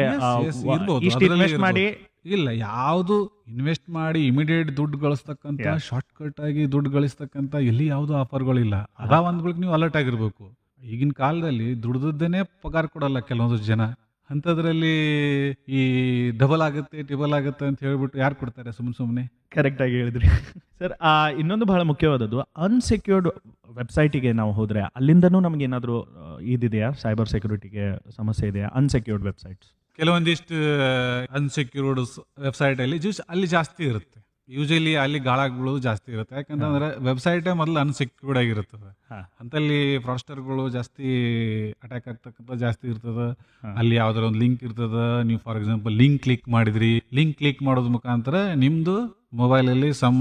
ಇಷ್ಟು ಇನ್ವೆಸ್ಟ್ ಮಾಡಿ, ಇಲ್ಲ ಯಾವುದು ಇನ್ವೆಸ್ಟ್ ಮಾಡಿ ಇಮಿಡಿಯೇಟ್ ದುಡ್ಡು ಗಳಿಸ್ತಕ್ಕಂಥ ಶಾರ್ಟ್ ಕಟ್ ಆಗಿ ದುಡ್ಡು ಗಳಿಸ್ತಕ್ಕಂಥ ಎಲ್ಲಿ ಯಾವುದು ಆಫರ್ಗಳಿಲ್ಲ. ಅದ ಒಂದ್ಗಳಿಗೆ ನೀವು ಅಲರ್ಟ್ ಆಗಿರ್ಬೇಕು. ಈಗಿನ ಕಾಲದಲ್ಲಿ ದುಡ್ದದ್ದೇನೆ ಪಗಾರ ಕೊಡಲ್ಲ ಕೆಲವೊಂದು ಜನ. ಅಂಥದ್ರಲ್ಲಿ ಈ ಡಬಲ್ ಆಗುತ್ತೆ ಟ್ರಿಬಲ್ ಆಗುತ್ತೆ ಅಂತ ಹೇಳ್ಬಿಟ್ಟು ಯಾರು ಕೊಡ್ತಾರೆ ಸುಮ್ಮನೆ ಸುಮ್ಮನೆ? ಕರೆಕ್ಟಾಗಿ ಹೇಳಿದ್ರಿ ಸರ್. ಇನ್ನೊಂದು ಬಹಳ ಮುಖ್ಯವಾದದ್ದು, ಅನ್ಸೆಕ್ಯೂರ್ಡ್ ವೆಬ್ಸೈಟಿಗೆ ನಾವು ಹೋದರೆ ಅಲ್ಲಿಂದನೂ ನಮ್ಗೆ ಏನಾದರೂ ಇದಿದೆಯಾ, ಸೈಬರ್ ಸೆಕ್ಯೂರಿಟಿಗೆ ಸಮಸ್ಯೆ ಇದೆಯಾ? ಅನ್ಸೆಕ್ಯೂರ್ಡ್ ವೆಬ್ಸೈಟ್ಸ್ ಕೆಲವೊಂದಿಷ್ಟು ಅನ್ಸೆಕ್ಯೂರ್ಡ್ ವೆಬ್ಸೈಟಲ್ಲಿ ಜೂಸ್ ಅಲ್ಲಿ ಜಾಸ್ತಿ ಇರುತ್ತೆ. ಯೂಶಲಿ ಅಲ್ಲಿ ಗಾಳಗಳು ಜಾಸ್ತಿ ಇರುತ್ತೆ, ಯಾಕಂತಂದ್ರೆ ವೆಬ್ಸೈಟೇ ಮೊದಲು ಅನ್ಸೆಕ್ಯೂರ್ಡ್ ಆಗಿರುತ್ತದೆ. ಹಾ. ಅಂತಲ್ಲಿ ಫ್ರಾಸ್ಟರ್ಗಳು ಜಾಸ್ತಿ ಅಟ್ಯಾಕ್ ಆಗ್ತಕ್ಕಂಥ ಜಾಸ್ತಿ ಇರ್ತದೆ. ಹಾ. ಅಲ್ಲಿ ಯಾವ್ದಾರ ಒಂದು ಲಿಂಕ್ ಇರ್ತದೆ, ನೀವು ಫಾರ್ ಎಕ್ಸಾಂಪಲ್ ಲಿಂಕ್ ಕ್ಲಿಕ್ ಮಾಡಿದ್ರಿ, ಲಿಂಕ್ ಕ್ಲಿಕ್ ಮಾಡೋದ್ ಮುಖಾಂತರ ನಿಮ್ದು ಮೊಬೈಲಲ್ಲಿ ಸಮ್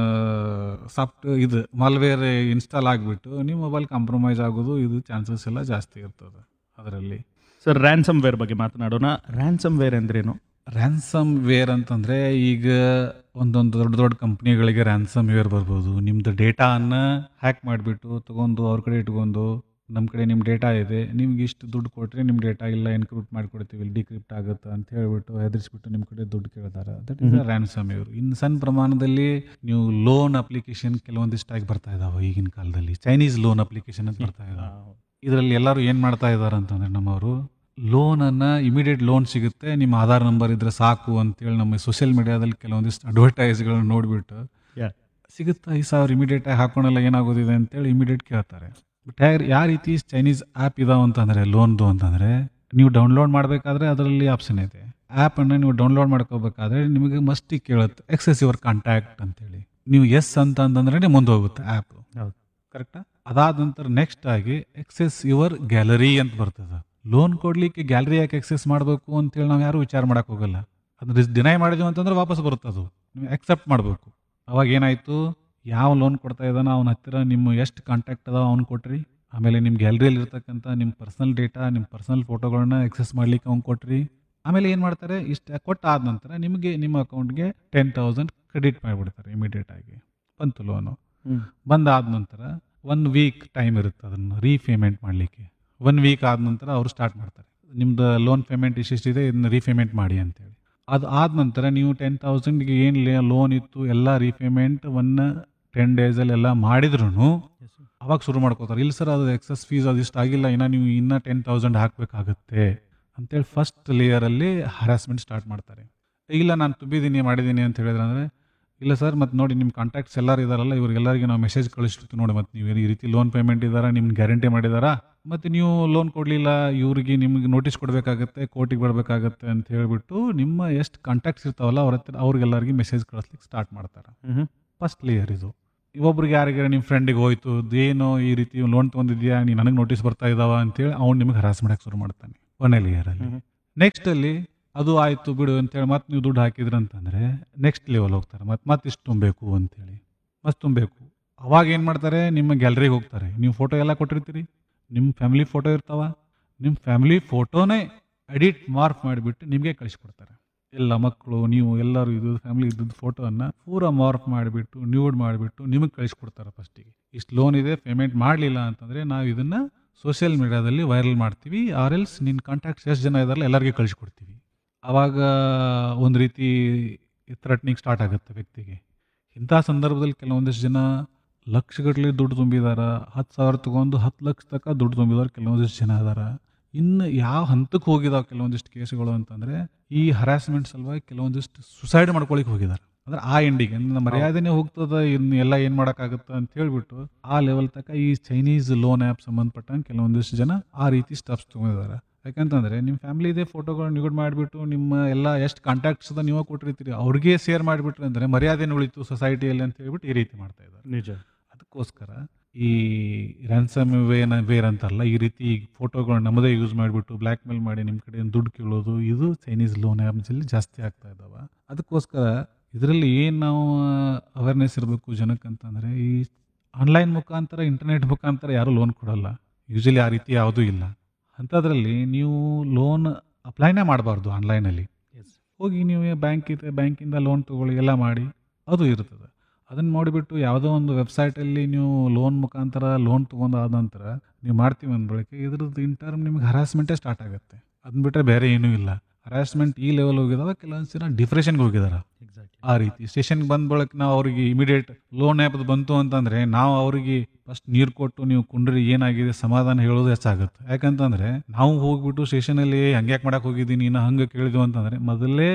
ಸಾಫ್ಟ್ ಇದು ಮಾಲ್ವೇರ್ ಇನ್ಸ್ಟಾಲ್ ಆಗಿಬಿಟ್ಟು ನಿಮ್ಮ ಮೊಬೈಲ್ ಕಾಂಪ್ರಮೈಸ್ ಆಗೋದು ಇದು ಚಾನ್ಸಸ್ ಎಲ್ಲ ಜಾಸ್ತಿ ಇರ್ತದೆ ಅದರಲ್ಲಿ. ಸರ್ ರ್ಯಾನ್ಸಮ್ ವೇರ್ ಬಗ್ಗೆ ಮಾತನಾಡೋಣ. ರ್ಯಾನ್ಸಮ್ ವೇರ್ ಅಂದ್ರೇನು? ರ್ಯಾನ್ಸಮ್ ವೇರ್ ಅಂತಂದರೆ ಈಗ ಒಂದೊಂದು ದೊಡ್ಡ ದೊಡ್ಡ ಕಂಪ್ನಿಗಳಿಗೆ ರ್ಯಾನ್ಸಮ್ ವೇರ್ ಬರ್ಬೋದು. ನಿಮ್ಮದು ಡೇಟಾನ ಹ್ಯಾಕ್ ಮಾಡಿಬಿಟ್ಟು ತೊಗೊಂಡು ಅವ್ರ ಕಡೆ ಇಟ್ಕೊಂಡು, ನಮ್ಮ ಕಡೆ ನಿಮ್ಮ ಡೇಟಾ ಇದೆ, ನಿಮ್ಗೆ ಇಷ್ಟು ದುಡ್ಡು ಕೊಟ್ಟರೆ ನಿಮ್ಮ ಡೇಟಾ ಇಲ್ಲ ಎನ್ಕ್ರಿಪ್ಟ್ ಮಾಡಿಕೊಡ್ತೀವಿ, ಡಿಕ್ರಿಪ್ಟ್ ಆಗುತ್ತೆ ಅಂತ ಹೇಳ್ಬಿಟ್ಟು ಹೆದರಿಸ್ಬಿಟ್ಟು ನಿಮ್ಮ ಕಡೆ ದುಡ್ಡು ಕೇಳ್ತಾರೆ. That is ransom wear. ಇನ್ನು ಸಣ್ಣ ಪ್ರಮಾಣದಲ್ಲಿ ನೀವು ಲೋನ್ ಅಪ್ಲಿಕೇಶನ್ ಕೆಲವೊಂದಿಷ್ಟಾಗಿ ಬರ್ತಾ ಇದಾವೆ ಈಗಿನ ಕಾಲದಲ್ಲಿ. ಚೈನೀಸ್ ಲೋನ್ ಅಪ್ಲಿಕೇಶನ್ ಅಂತ ಬರ್ತಾ ಇದಾವೆ. ಇದರಲ್ಲಿ ಎಲ್ಲರೂ ಏನು ಮಾಡ್ತಾ ಇದ್ದಾರೆ ಅಂತಂದರೆ, ನಮ್ಮವರು ಲೋನನ್ನು ಇಮಿಡಿಯೇಟ್ ಲೋನ್ ಸಿಗುತ್ತೆ, ನಿಮ್ಮ ಆಧಾರ್ ನಂಬರ್ ಇದ್ರೆ ಸಾಕು ಅಂತೇಳಿ ನಮ್ಮ ಸೋಷಿಯಲ್ ಮೀಡಿಯಾದಲ್ಲಿ ಕೆಲವೊಂದಿಷ್ಟು ಅಡ್ವರ್ಟೈಸ್ಗಳನ್ನ ನೋಡಿಬಿಟ್ಟು ಸಿಗುತ್ತಾ ಐದು ಸಾವಿರ ಇಮಿಡಿಯೇಟಾಗಿ ಹಾಕೋಣಲ್ಲ ಏನಾಗೋದಿದೆ ಅಂತೇಳಿ ಇಮಿಡಿಯೇಟ್ ಕೇಳ್ತಾರೆ. ಬಟ್ ಯಾವ ರೀತಿ ಚೈನೀಸ್ ಆ್ಯಪ್ ಇದಾವೆ ಅಂತಂದರೆ ಲೋನ್ದು ಅಂತಂದರೆ, ನೀವು ಡೌನ್ಲೋಡ್ ಮಾಡಬೇಕಾದ್ರೆ ಅದರಲ್ಲಿ ಆಪ್ಷನ್ ಇದೆ. ಆ್ಯಪನ್ನು ನೀವು ಡೌನ್ಲೋಡ್ ಮಾಡ್ಕೋಬೇಕಾದ್ರೆ ನಿಮಗೆ ಮಸ್ಟಿಗೆ ಕೇಳುತ್ತೆ ಎಕ್ಸೆಸ್ ಯುವರ್ ಕಾಂಟ್ಯಾಕ್ಟ್ ಅಂತೇಳಿ. ನೀವು ಎಸ್ ಅಂತ ಅಂತಂದ್ರೆ ಮುಂದೆ ಹೋಗುತ್ತೆ ಆ್ಯಪ್. ಹೌದು, ಕರೆಕ್ಟಾ? ಅದಾದ ನಂತರ ನೆಕ್ಸ್ಟ್ ಆಗಿ ಎಕ್ಸೆಸ್ ಯುವರ್ ಗ್ಯಾಲರಿ ಅಂತ ಬರ್ತದೆ. ಲೋನ್ ಕೊಡ್ಲಿಕ್ಕೆ ಗ್ಯಾಲರಿ ಯಾಕೆ ಎಕ್ಸೆಸ್ ಮಾಡಬೇಕು ಅಂತೇಳಿ ನಾವು ಯಾರು ವಿಚಾರ ಮಾಡಕ್ಕೆ ಹೋಗಲ್ಲ. ಅದನ್ನ ಡಿನೈ ಮಾಡಿದ್ವಿ ಅಂತಂದ್ರೆ ವಾಪಸ್ ಬರುತ್ತೆ, ಅದು ನೀವು ಅಕ್ಸೆಪ್ಟ್ ಮಾಡಬೇಕು. ಅವಾಗ ಏನಾಯಿತು, ಯಾವ ಲೋನ್ ಕೊಡ್ತಾ ಇದ್ದಾನೋ ಅವನ ಹತ್ತಿರ ನಿಮ್ಮ ಎಷ್ಟು ಕಾಂಟ್ಯಾಕ್ಟ್ ಅದಾವ ಅವ್ನು ಕೊಟ್ರಿ, ಆಮೇಲೆ ನಿಮ್ಮ ಗ್ಯಾಲರಿಯಲ್ಲಿ ಇರ್ತಕ್ಕಂಥ ನಿಮ್ಮ ಪರ್ಸನಲ್ ಡೇಟಾ, ನಿಮ್ಮ ಪರ್ಸನಲ್ ಫೋಟೋಗಳನ್ನ ಎಕ್ಸೆಸ್ ಮಾಡ್ಲಿಕ್ಕೆ ಅವ್ನು ಕೊಟ್ರಿ. ಆಮೇಲೆ ಏನು ಮಾಡ್ತಾರೆ, ಇಷ್ಟು ಕೊಟ್ಟಾದ ನಂತರ ನಿಮಗೆ ನಿಮ್ಮ ಅಕೌಂಟ್ಗೆ ಟೆನ್ ತೌಸಂಡ್ ಕ್ರೆಡಿಟ್ ಮಾಡಿಬಿಡ್ತಾರೆ ಇಮಿಡಿಯೇಟಾಗಿ. ಬಂತು ಲೋನು. ಬಂದಾದ ನಂತರ ಒನ್ ವೀಕ್ ಟೈಮ್ ಇರುತ್ತೆ ಅದನ್ನು ರೀಪೇಮೆಂಟ್ ಮಾಡಲಿಕ್ಕೆ. ಒನ್ ವೀಕ್ ಆದ ನಂತರ ಅವರು ಸ್ಟಾರ್ಟ್ ಮಾಡ್ತಾರೆ, ನಿಮ್ದು ಲೋನ್ ಪೇಮೆಂಟ್ ಇಷ್ಟಿದೆ, ಇದನ್ನ ರೀಪೇಮೆಂಟ್ ಮಾಡಿ ಅಂತೇಳಿ. ಅದು ಆದ ನಂತರ ನೀವು ಟೆನ್ ತೌಸಂಡ್ಗೆ ಏನು ಲೋನ್ ಇತ್ತು ಎಲ್ಲ ರೀಪೇಮೆಂಟ್ ಒನ್ ಟೆನ್ ಡೇಸಲ್ಲಿ ಎಲ್ಲ ಮಾಡಿದ್ರು ಅವಾಗ ಶುರು ಮಾಡ್ಕೋತಾರೆ. ಇಲ್ಲ ಸರ್ ಅದು ಎಕ್ಸಸ್ ಫೀಸ್ ಅದಿಷ್ಟು ಆಗಿಲ್ಲ, ಇನ್ನು ನೀವು ಇನ್ನೂ ಟೆನ್ ತೌಸಂಡ್ ಹಾಕಬೇಕಾಗತ್ತೆ ಅಂತೇಳಿ ಫಸ್ಟ್ ಲೇಯರಲ್ಲಿ ಹರಾಸ್ಮೆಂಟ್ ಸ್ಟಾರ್ಟ್ ಮಾಡ್ತಾರೆ. ಇಲ್ಲ ನಾನು ತುಂಬಿದ್ದೀನಿ ಮಾಡಿದ್ದೀನಿ ಅಂತ ಹೇಳಿದ್ರೆ ಅಂದರೆ, ಇಲ್ಲ ಸರ್ ಮತ್ತು ನೋಡಿ ನಿಮ್ಮ ಕಾಂಟ್ಯಾಕ್ಟ್ಸ್ ಎಲ್ಲರೂ ಇದ್ದಾರಲ್ಲ, ಇವ್ರಿಗೆಲ್ಲರಿಗೆ ನಾವು ಮೆಸೇಜ್ ಕಳಿಸ್ಬಿಟ್ಟು ನೋಡಿ ಮತ್ತು ನೀವು ಈ ರೀತಿ ಲೋನ್ ಪೇಮೆಂಟ್ ಇದ್ದಾರಾ, ನಿಮ್ಗೆ ಗ್ಯಾರಂಟಿ ಮಾಡಿದಾರಾ, ಮತ್ತು ನೀವು ಲೋನ್ ಕೊಡಲಿಲ್ಲ ಇವ್ರಿಗೆ ನಿಮ್ಗೆ ನೋಟಿಸ್ ಕೊಡಬೇಕಾಗತ್ತೆ, ಕೋರ್ಟಿಗೆ ಬರಬೇಕಾಗತ್ತೆ ಅಂತ ಹೇಳಿಬಿಟ್ಟು ನಿಮ್ಮ ಎಷ್ಟು ಕಾಂಟ್ಯಾಕ್ಟ್ಸ್ ಇರ್ತಾವಲ್ಲ ಅವ್ರ ಹತ್ರ ಅವ್ರಿಗೆಲ್ಲರಿಗೆ ಮೆಸೇಜ್ ಕಳಿಸ್ಲಿಕ್ಕೆ ಸ್ಟಾರ್ಟ್ ಮಾಡ್ತಾರೆ. ಫಸ್ಟ್ ಲೇಯರ್ ಇದು. ಒಬ್ರಿಗೆ ಯಾರಿಗಾರ ನಿಮ್ಮ ಫ್ರೆಂಡಿಗೆ ಹೋಯ್ತು, ಏನೋ ಈ ರೀತಿ ಲೋನ್ ತೊಗೊಂಡಿದ್ಯಾ, ನೀನು ನನಗೆ ನೋಟಿಸ್ ಬರ್ತಾ ಇದ್ದಾವ ಅಂತೇಳಿ ಅವ್ನು ನಿಮಗೆ ಹರಾಸ್ ಮಾಡೋಕ್ಕೆ ಶುರು ಮಾಡ್ತಾನೆ ಒಂದೇ ಲೇಯರಲ್ಲಿ. ನೆಕ್ಸ್ಟಲ್ಲಿ ಅದು ಆಯಿತು ಬಿಡು ಅಂತೇಳಿ ಮತ್ತೆ ನೀವು ದುಡ್ಡು ಹಾಕಿದ್ರಿ ಅಂತಂದರೆ ನೆಕ್ಸ್ಟ್ ಲೆವೆಲ್ ಹೋಗ್ತಾರೆ, ಮತ್ತು ಮತ್ತೆ ಇಷ್ಟು ತುಂಬಬೇಕು ಅಂತೇಳಿ ಮಸ್ತ್ ತುಂಬಬೇಕು. ಅವಾಗ ಏನು ಮಾಡ್ತಾರೆ, ನಿಮ್ಮ ಗ್ಯಾಲರಿಗೆ ಹೋಗ್ತಾರೆ. ನೀವು ಫೋಟೋ ಎಲ್ಲ ಕೊಟ್ಟಿರ್ತೀರಿ, ನಿಮ್ಮ ಫ್ಯಾಮಿಲಿ ಫೋಟೋ ಇರ್ತಾವ, ನಿಮ್ಮ ಫ್ಯಾಮಿಲಿ ಫೋಟೋನೇ ಎಡಿಟ್ ಮಾರ್ಕ್ ಮಾಡಿಬಿಟ್ಟು ನಿಮಗೆ ಕಳಿಸ್ಕೊಡ್ತಾರೆ. ಎಲ್ಲ ಮಕ್ಕಳು ನೀವು ಎಲ್ಲರೂ ಇದು ಫ್ಯಾಮಿಲಿ ಇದ್ದದ್ದು ಫೋಟೋವನ್ನು ಪೂರ ಮಾರ್ಕ್ ಮಾಡಿಬಿಟ್ಟು ನ್ಯೂಡ್ ಮಾಡಿಬಿಟ್ಟು ನಿಮಗೆ ಕಳಿಸ್ಕೊಡ್ತಾರೆ. ಫಸ್ಟಿಗೆ ಇಷ್ಟು ಲೋನ್ ಇದೆ, ಪೇಮೆಂಟ್ ಮಾಡಲಿಲ್ಲ ಅಂತಂದರೆ ನಾವು ಇದನ್ನು ಸೋಷಿಯಲ್ ಮೀಡಿಯಾದಲ್ಲಿ ವೈರಲ್ ಮಾಡ್ತೀವಿ, ಆರ್ ಎಲ್ಸ್ ನಿನ್ನ ಕಾಂಟ್ಯಾಕ್ಟ್ಸ್ ಎಷ್ಟು ಜನ ಇದ್ದಾರಲ್ಲ ಎಲ್ಲರಿಗೆ ಕಳಿಸ್ಕೊಡ್ತೀವಿ. ಆವಾಗ ಒಂದು ರೀತಿ ಥ್ರೆಟ್ನಿಂಗ್ ಸ್ಟಾರ್ಟ್ ಆಗುತ್ತೆ ವ್ಯಕ್ತಿಗೆ. ಇಂಥ ಸಂದರ್ಭದಲ್ಲಿ ಕೆಲವೊಂದಿಷ್ಟು ಜನ ಲಕ್ಷಗಟ್ಟಲೆ ದುಡ್ಡು ತುಂಬಿದಾರ, ಹತ್ತು ಸಾವಿರ ತೊಗೊಂಡು ಹತ್ತು ಲಕ್ಷ ತನಕ ದುಡ್ಡು ತುಂಬಿದಾರೆ ಕೆಲವೊಂದಿಷ್ಟು ಜನ ಅದಾರ. ಇನ್ನು ಯಾವ ಹಂತಕ್ಕೆ ಹೋಗಿದಾವೆ ಕೆಲವೊಂದಿಷ್ಟು ಕೇಸುಗಳು ಅಂತಂದರೆ, ಈ ಹರಾಸ್ಮೆಂಟ್ ಸಲುವಾಗಿ ಕೆಲವೊಂದಿಷ್ಟು ಸುಸೈಡ್ ಮಾಡ್ಕೊಳಿಕ್ಕೆ ಹೋಗಿದ್ದಾರೆ. ಅಂದರೆ ಆ ಎಂಡಿಗೆ ನನ್ನ ಮರ್ಯಾದೆನೇ ಹೋಗ್ತದೆ, ಇನ್ನು ಎಲ್ಲ ಏನು ಮಾಡೋಕ್ಕಾಗುತ್ತೆ ಅಂತ ಹೇಳ್ಬಿಟ್ಟು ಆ ಲೆವೆಲ್ ತನಕ ಈ ಚೈನೀಸ್ ಲೋನ್ ಆ್ಯಪ್ ಸಂಬಂಧಪಟ್ಟಂಗೆ ಕೆಲವೊಂದಿಷ್ಟು ಜನ ಆ ರೀತಿ ಸ್ಟೆಪ್ಸ್ ತೊಗೊಂಡಿದ್ದಾರೆ. ಯಾಕಂತಂದರೆ ನಿಮ್ಮ ಫ್ಯಾಮಿಲಿದೇ ಫೋಟೋಗಳು ನ್ಯೂಡ್ ಮಾಡಿಬಿಟ್ಟು ನಿಮ್ಮ ಎಲ್ಲ ಎಷ್ಟು ಕಾಂಟ್ಯಾಕ್ಟ್ಸ್ ಅದ ನೀವೇ ಕೊಟ್ಟಿರ್ತೀರಿ ಅವ್ರಿಗೆ ಶೇರ್ ಮಾಡಿಬಿಟ್ರೆ ಅಂದರೆ ಮರ್ಯಾದೆ ಉಳಿತು ಸೊಸೈಟಿಯಲ್ಲಿ ಅಂತ ಹೇಳ್ಬಿಟ್ಟು ಈ ರೀತಿ ಮಾಡ್ತಾ ಇದ್ದಾರೆ. ನಿಜ. ಅದಕ್ಕೋಸ್ಕರ ಈ ರ್ಯಾನ್ಸಮ್ ವೇನ ವೇರ್ ಅಂತಲ್ಲ, ಈ ರೀತಿ ಫೋಟೋಗಳು ನಮ್ಮದೇ ಯೂಸ್ ಮಾಡಿಬಿಟ್ಟು ಬ್ಲ್ಯಾಕ್ ಮೇಲ್ ಮಾಡಿ ನಿಮ್ಮ ಕಡೆ ದುಡ್ಡು ಕೇಳೋದು, ಇದು ಚೈನೀಸ್ ಲೋನ್ ಆ್ಯಪ್ಸಲ್ಲಿ ಜಾಸ್ತಿ ಆಗ್ತಾ ಇದ್ದಾವೆ. ಅದಕ್ಕೋಸ್ಕರ ಇದರಲ್ಲಿ ಏನು ನಾವು ಅವೇರ್ನೆಸ್ ಇರಬೇಕು ಜನಕ್ಕೆ ಅಂತಂದರೆ, ಈ ಆನ್ಲೈನ್ ಮುಖಾಂತರ ಇಂಟರ್ನೆಟ್ ಮುಖಾಂತರ ಯಾರೂ ಲೋನ್ ಕೊಡೋಲ್ಲ, ಯೂಶಲಿ ಆ ರೀತಿ ಯಾವುದೂ ಇಲ್ಲ. ಅಂಥದ್ರಲ್ಲಿ ನೀವು ಲೋನ್ ಅಪ್ಲೈನೇ ಮಾಡಬಾರ್ದು. ಆನ್ಲೈನಲ್ಲಿ ಹೋಗಿ ನೀವು ಬ್ಯಾಂಕ್ ಇದೆ ಬ್ಯಾಂಕಿಂದ ಲೋನ್ ತೊಗೊಳ್ಳಿ ಎಲ್ಲ ಮಾಡಿ ಅದು ಇರ್ತದೆ. ಅದನ್ನು ನೋಡಿಬಿಟ್ಟು ಯಾವುದೋ ಒಂದು ವೆಬ್ಸೈಟಲ್ಲಿ ನೀವು ಲೋನ್ ಮುಖಾಂತರ ಲೋನ್ ತೊಗೊಂಡಾದ ನಂತರ ನೀವು ಮಾಡ್ತೀವಿ ಅಂದ ಬಳಿಕ ಇದ್ರದ್ದು ಇನ್ ಟರ್ಮ್ ನಿಮ್ಗೆ ಹರಾಸ್ಮೆಂಟೇ ಸ್ಟಾರ್ಟ್ ಆಗುತ್ತೆ. ಅದನ್ನ ಬಿಟ್ಟರೆ ಬೇರೆ ಏನೂ ಇಲ್ಲ. ಹರಾಸ್ಮೆಂಟ್ ಈ ಲೆವೆಲ್ ಹೋಗಿದಾವೆ, ಕೆಲವೊಂದು ಜನ ಡಿಪ್ರೆಷನ್ಗೆ ಹೋಗಿದ್ದಾರೆ. ಆ ರೀತಿ ಸ್ಟೇಷನ್ಗೆ ಬಂದ ಬಳಿಕ ನಾವು ಅವ್ರಿಗೆ ಇಮಿಡಿಯೇಟ್ ಲೋನ್ ಆ್ಯಪ್ ಬಂತು ಅಂತಂದರೆ ನಾವು ಅವ್ರಿಗೆ ಫಸ್ಟ್ ನೀರು ಕೊಟ್ಟು ನೀವು ಕುಂಡ್ರಿ ಏನಾಗಿದೆ ಸಮಾಧಾನ ಹೇಳೋದು ಹೆಚ್ಚಾಗುತ್ತೆ. ಯಾಕಂತಂದರೆ ನಾವು ಹೋಗ್ಬಿಟ್ಟು ಸ್ಟೇಷನಲ್ಲಿ ಹಂಗ್ಯಾಕೆ ಮಾಡಕ್ಕೆ ಹೋಗಿದ್ದೀನಿ ಇನ್ನು ಹಂಗೆ ಕೇಳಿದ್ವು ಅಂತಂದರೆ ಮೊದಲೇ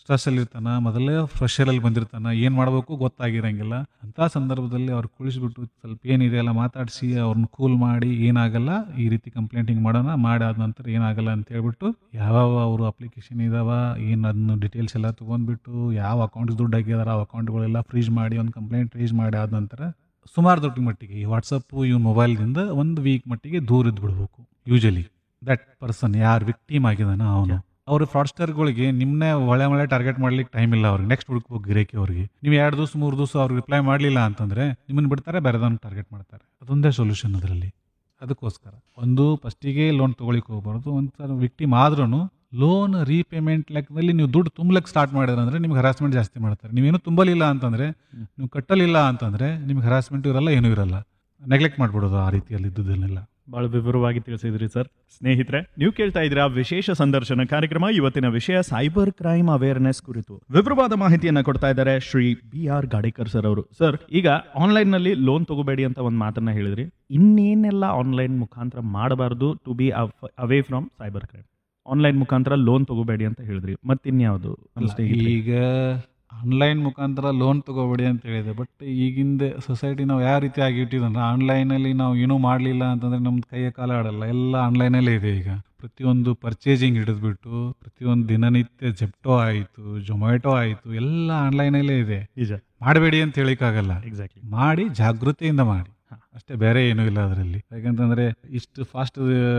ಸ್ಟ್ರೆಸ್ಸಲ್ಲಿ ಇರ್ತಾನ, ಮೊದಲೇ ಫ್ರೆಷರಲ್ಲಿ ಬಂದಿರ್ತಾನ, ಏನು ಮಾಡಬೇಕು ಗೊತ್ತಾಗಿರಂಗಿಲ್ಲ. ಅಂಥ ಸಂದರ್ಭದಲ್ಲಿ ಅವ್ರು ಕುಳಿಸ್ಬಿಟ್ಟು ಸ್ವಲ್ಪ ಏನಿದೆ ಎಲ್ಲ ಮಾತಾಡಿಸಿ ಅವ್ರನ್ನ ಕೂಲ್ ಮಾಡಿ, ಏನಾಗಲ್ಲ ಈ ರೀತಿ ಕಂಪ್ಲೇಂಟ್ ಹಿಂಗೆ ಮಾಡೋಣ, ಮಾಡಾದ ನಂತರ ಏನಾಗಲ್ಲ ಅಂತ ಹೇಳ್ಬಿಟ್ಟು ಯಾವ್ಯಾವ ಅವರು ಅಪ್ಲಿಕೇಶನ್ ಇದಾವ ಏನು ಅದನ್ನ ಡೀಟೇಲ್ಸ್ ಎಲ್ಲ ತೊಗೊಂಡ್ಬಿಟ್ಟು ಯಾವ ಅಕೌಂಟ್ಸ್ ದುಡ್ಡು ಹಾಕಿದಾರ ಆ ಅಕೌಂಟ್ಗಳೆಲ್ಲ ಫ್ರೀಜ್ ಮಾಡಿ ಒಂದು ಕಂಪ್ಲೇಂಟ್ ರೈಸ್ ಮಾಡಿ ಆದ ನಂತರ ಸುಮಾರು ದೊಡ್ಡ ಮಟ್ಟಿಗೆ ಈ ವಾಟ್ಸಪ್ಪು ಇವ್ ಮೊಬೈಲ್ದಿಂದ ಒಂದು ವೀಕ್ ಮಟ್ಟಿಗೆ ದೂರ ಇದ್ದು ಬಿಡ್ಬೇಕು. ಯೂಶಲಿ ದಟ್ ಪರ್ಸನ್ ಯಾರು ವಿಕ್ಟಿಮ್ ಆಗಿದಾನ ಅವನು. ಅವ್ರ ಫ್ರಾಡ್ಸ್ಟರ್ಗಳಿಗೆ ನಿಮ್ಮನ್ನೇ ಒಳ್ಳೆ ಒಳ್ಳೆ ಟಾರ್ಗೆಟ್ ಮಾಡ್ಲಿಕ್ಕೆ ಟೈಮ್ ಇಲ್ಲ ಅವ್ರಿಗೆ. ನೆಕ್ಸ್ಟ್ ಹುಡುಕ್ಬೇಕು ಗಿರಾಕಿ ಅವ್ರಿಗೆ. ನೀವು ಎರಡು ದಿವಸ ಮೂರು ದಿವಸ ಅವ್ರಿಗೆ ರಿಪ್ಲೈ ಮಾಡಲಿಲ್ಲ ಅಂತಂದ್ರೆ ನಿಮ್ಮನ್ನು ಬಿಡ್ತಾರೆ, ಬೇರೆದನ್ನು ಟಾರ್ಗೆಟ್ ಮಾಡ್ತಾರೆ. ಅದೊಂದೇ ಸೊಲ್ಯೂಷನ್ ಅದರಲ್ಲಿ. ಅದಕ್ಕೋಸ್ಕರ ಒಂದು ಫಸ್ಟಿಗೆ ಲೋನ್ ತೊಗೊಳಿಕ್ಕೆ ಹೋಗ್ಬಾರ್ದು. ಒಂದು ವಿಕ್ಟಿಮ್ ಆದ್ರೂ ಲೋನ್ ರೀಪೇಮೆಂಟ್ ಲೆಕ್ಕದಲ್ಲಿ ನೀವು ದುಡ್ಡು ತುಂಬಲಿಕ್ಕೆ ಸ್ಟಾರ್ಟ್ ಮಾಡಿದ್ರೆ ಅಂದರೆ ನಿಮ್ಗೆ ಹರಾಸ್ಮೆಂಟ್ ಜಾಸ್ತಿ ಮಾಡ್ತಾರೆ. ನೀವೇನು ತುಂಬಲಿಲ್ಲ ಅಂತಂದರೆ, ನೀವು ಕಟ್ಟಲಿಲ್ಲ ಅಂತಂದರೆ ನಿಮ್ಗೆ ಹರಾಸ್ಮೆಂಟು ಇರಲ್ಲ, ಏನೂ ಇರಲ್ಲ. ನೆಗ್ಲೆಕ್ಟ್ ಮಾಡಿಬಿಡೋದು ಆ ರೀತಿಯಲ್ಲಿ ಇದ್ದುದನ್ನೆಲ್ಲ. ಭಾಳ ವಿವರವಾಗಿ ತಿಳಿಸಿದ್ರಿ ಸರ್. ಸ್ನೇಹಿತರೆ, ನೀವು ಕೇಳ್ತಾ ಇದ್ದೀರಾ ವಿಶೇಷ ಸಂದರ್ಶನ ಕಾರ್ಯಕ್ರಮ. ಇವತ್ತಿನ ವಿಷಯ ಸೈಬರ್ ಕ್ರೈಮ್ ಅವೇರ್ನೆಸ್ ಕುರಿತು ವಿವರವಾದ ಮಾಹಿತಿಯನ್ನ ಕೊಡ್ತಾ ಇದ್ದಾರೆ ಶ್ರೀ ಬಿ ಆರ್ ಗಾಡೇಕರ್ ಸರ್ ಅವರು. ಸರ್, ಈಗ ಆನ್ಲೈನ್ ನಲ್ಲಿ ಲೋನ್ ತಗೋಬೇಡಿ ಅಂತ ಒಂದು ಮಾತನ್ನ ಹೇಳಿದ್ರಿ. ಇನ್ನೇನೆಲ್ಲ ಆನ್ಲೈನ್ ಮುಖಾಂತರ ಮಾಡಬಾರ್ದು to B away from cyber crime? Online ಮುಖಾಂತರ ಲೋನ್ ತಗೋಬೇಡಿ ಅಂತ ಹೇಳಿದ್ರಿ, ಮತ್ತಿನ್ಯಾವುದು? ಈಗ ಆನ್ಲೈನ್ ಮುಖಾಂತರ ಲೋನ್ ತಗೋಬೇಡಿ ಅಂತ ಹೇಳಿದೆ. ಬಟ್ ಈಗಿಂದ ಸೊಸೈಟಿ ನಾವು ಯಾವ ರೀತಿ ಆಗಿಟ್ಟಿದಂದ್ರೆ, ಆನ್ಲೈನಲ್ಲಿ ನಾವು ಏನೂ ಮಾಡಲಿಲ್ಲ ಅಂತಂದರೆ ನಮ್ದು ಕೈಯ ಕಾಲ ಆಡಲ್ಲ. ಎಲ್ಲ ಆನ್ಲೈನಲ್ಲೇ ಇದೆ ಈಗ. ಪ್ರತಿಯೊಂದು ಪರ್ಚೇಸಿಂಗ್ ಹಿಡಿದ್ಬಿಟ್ಟು ಪ್ರತಿಯೊಂದು ದಿನನಿತ್ಯ ಜೆಪ್ಟೋ ಆಯಿತು, ಜೊಮ್ಯಾಟೊ ಆಯಿತು, ಎಲ್ಲ ಆನ್ಲೈನಲ್ಲೇ ಇದೆ. ನಿಜ. ಮಾಡಬೇಡಿ ಅಂತ ಹೇಳಿಕ್ಕಾಗಲ್ಲ. ಎಕ್ಸಾಕ್ಟ್ಲಿ. ಮಾಡಿ, ಜಾಗೃತಿಯಿಂದ ಮಾಡಿ ಅಷ್ಟೇ, ಬೇರೆ ಏನೂ ಇಲ್ಲ ಅದರಲ್ಲಿ. ಯಾಕಂತಂದರೆ ಇಷ್ಟು ಫಾಸ್ಟ್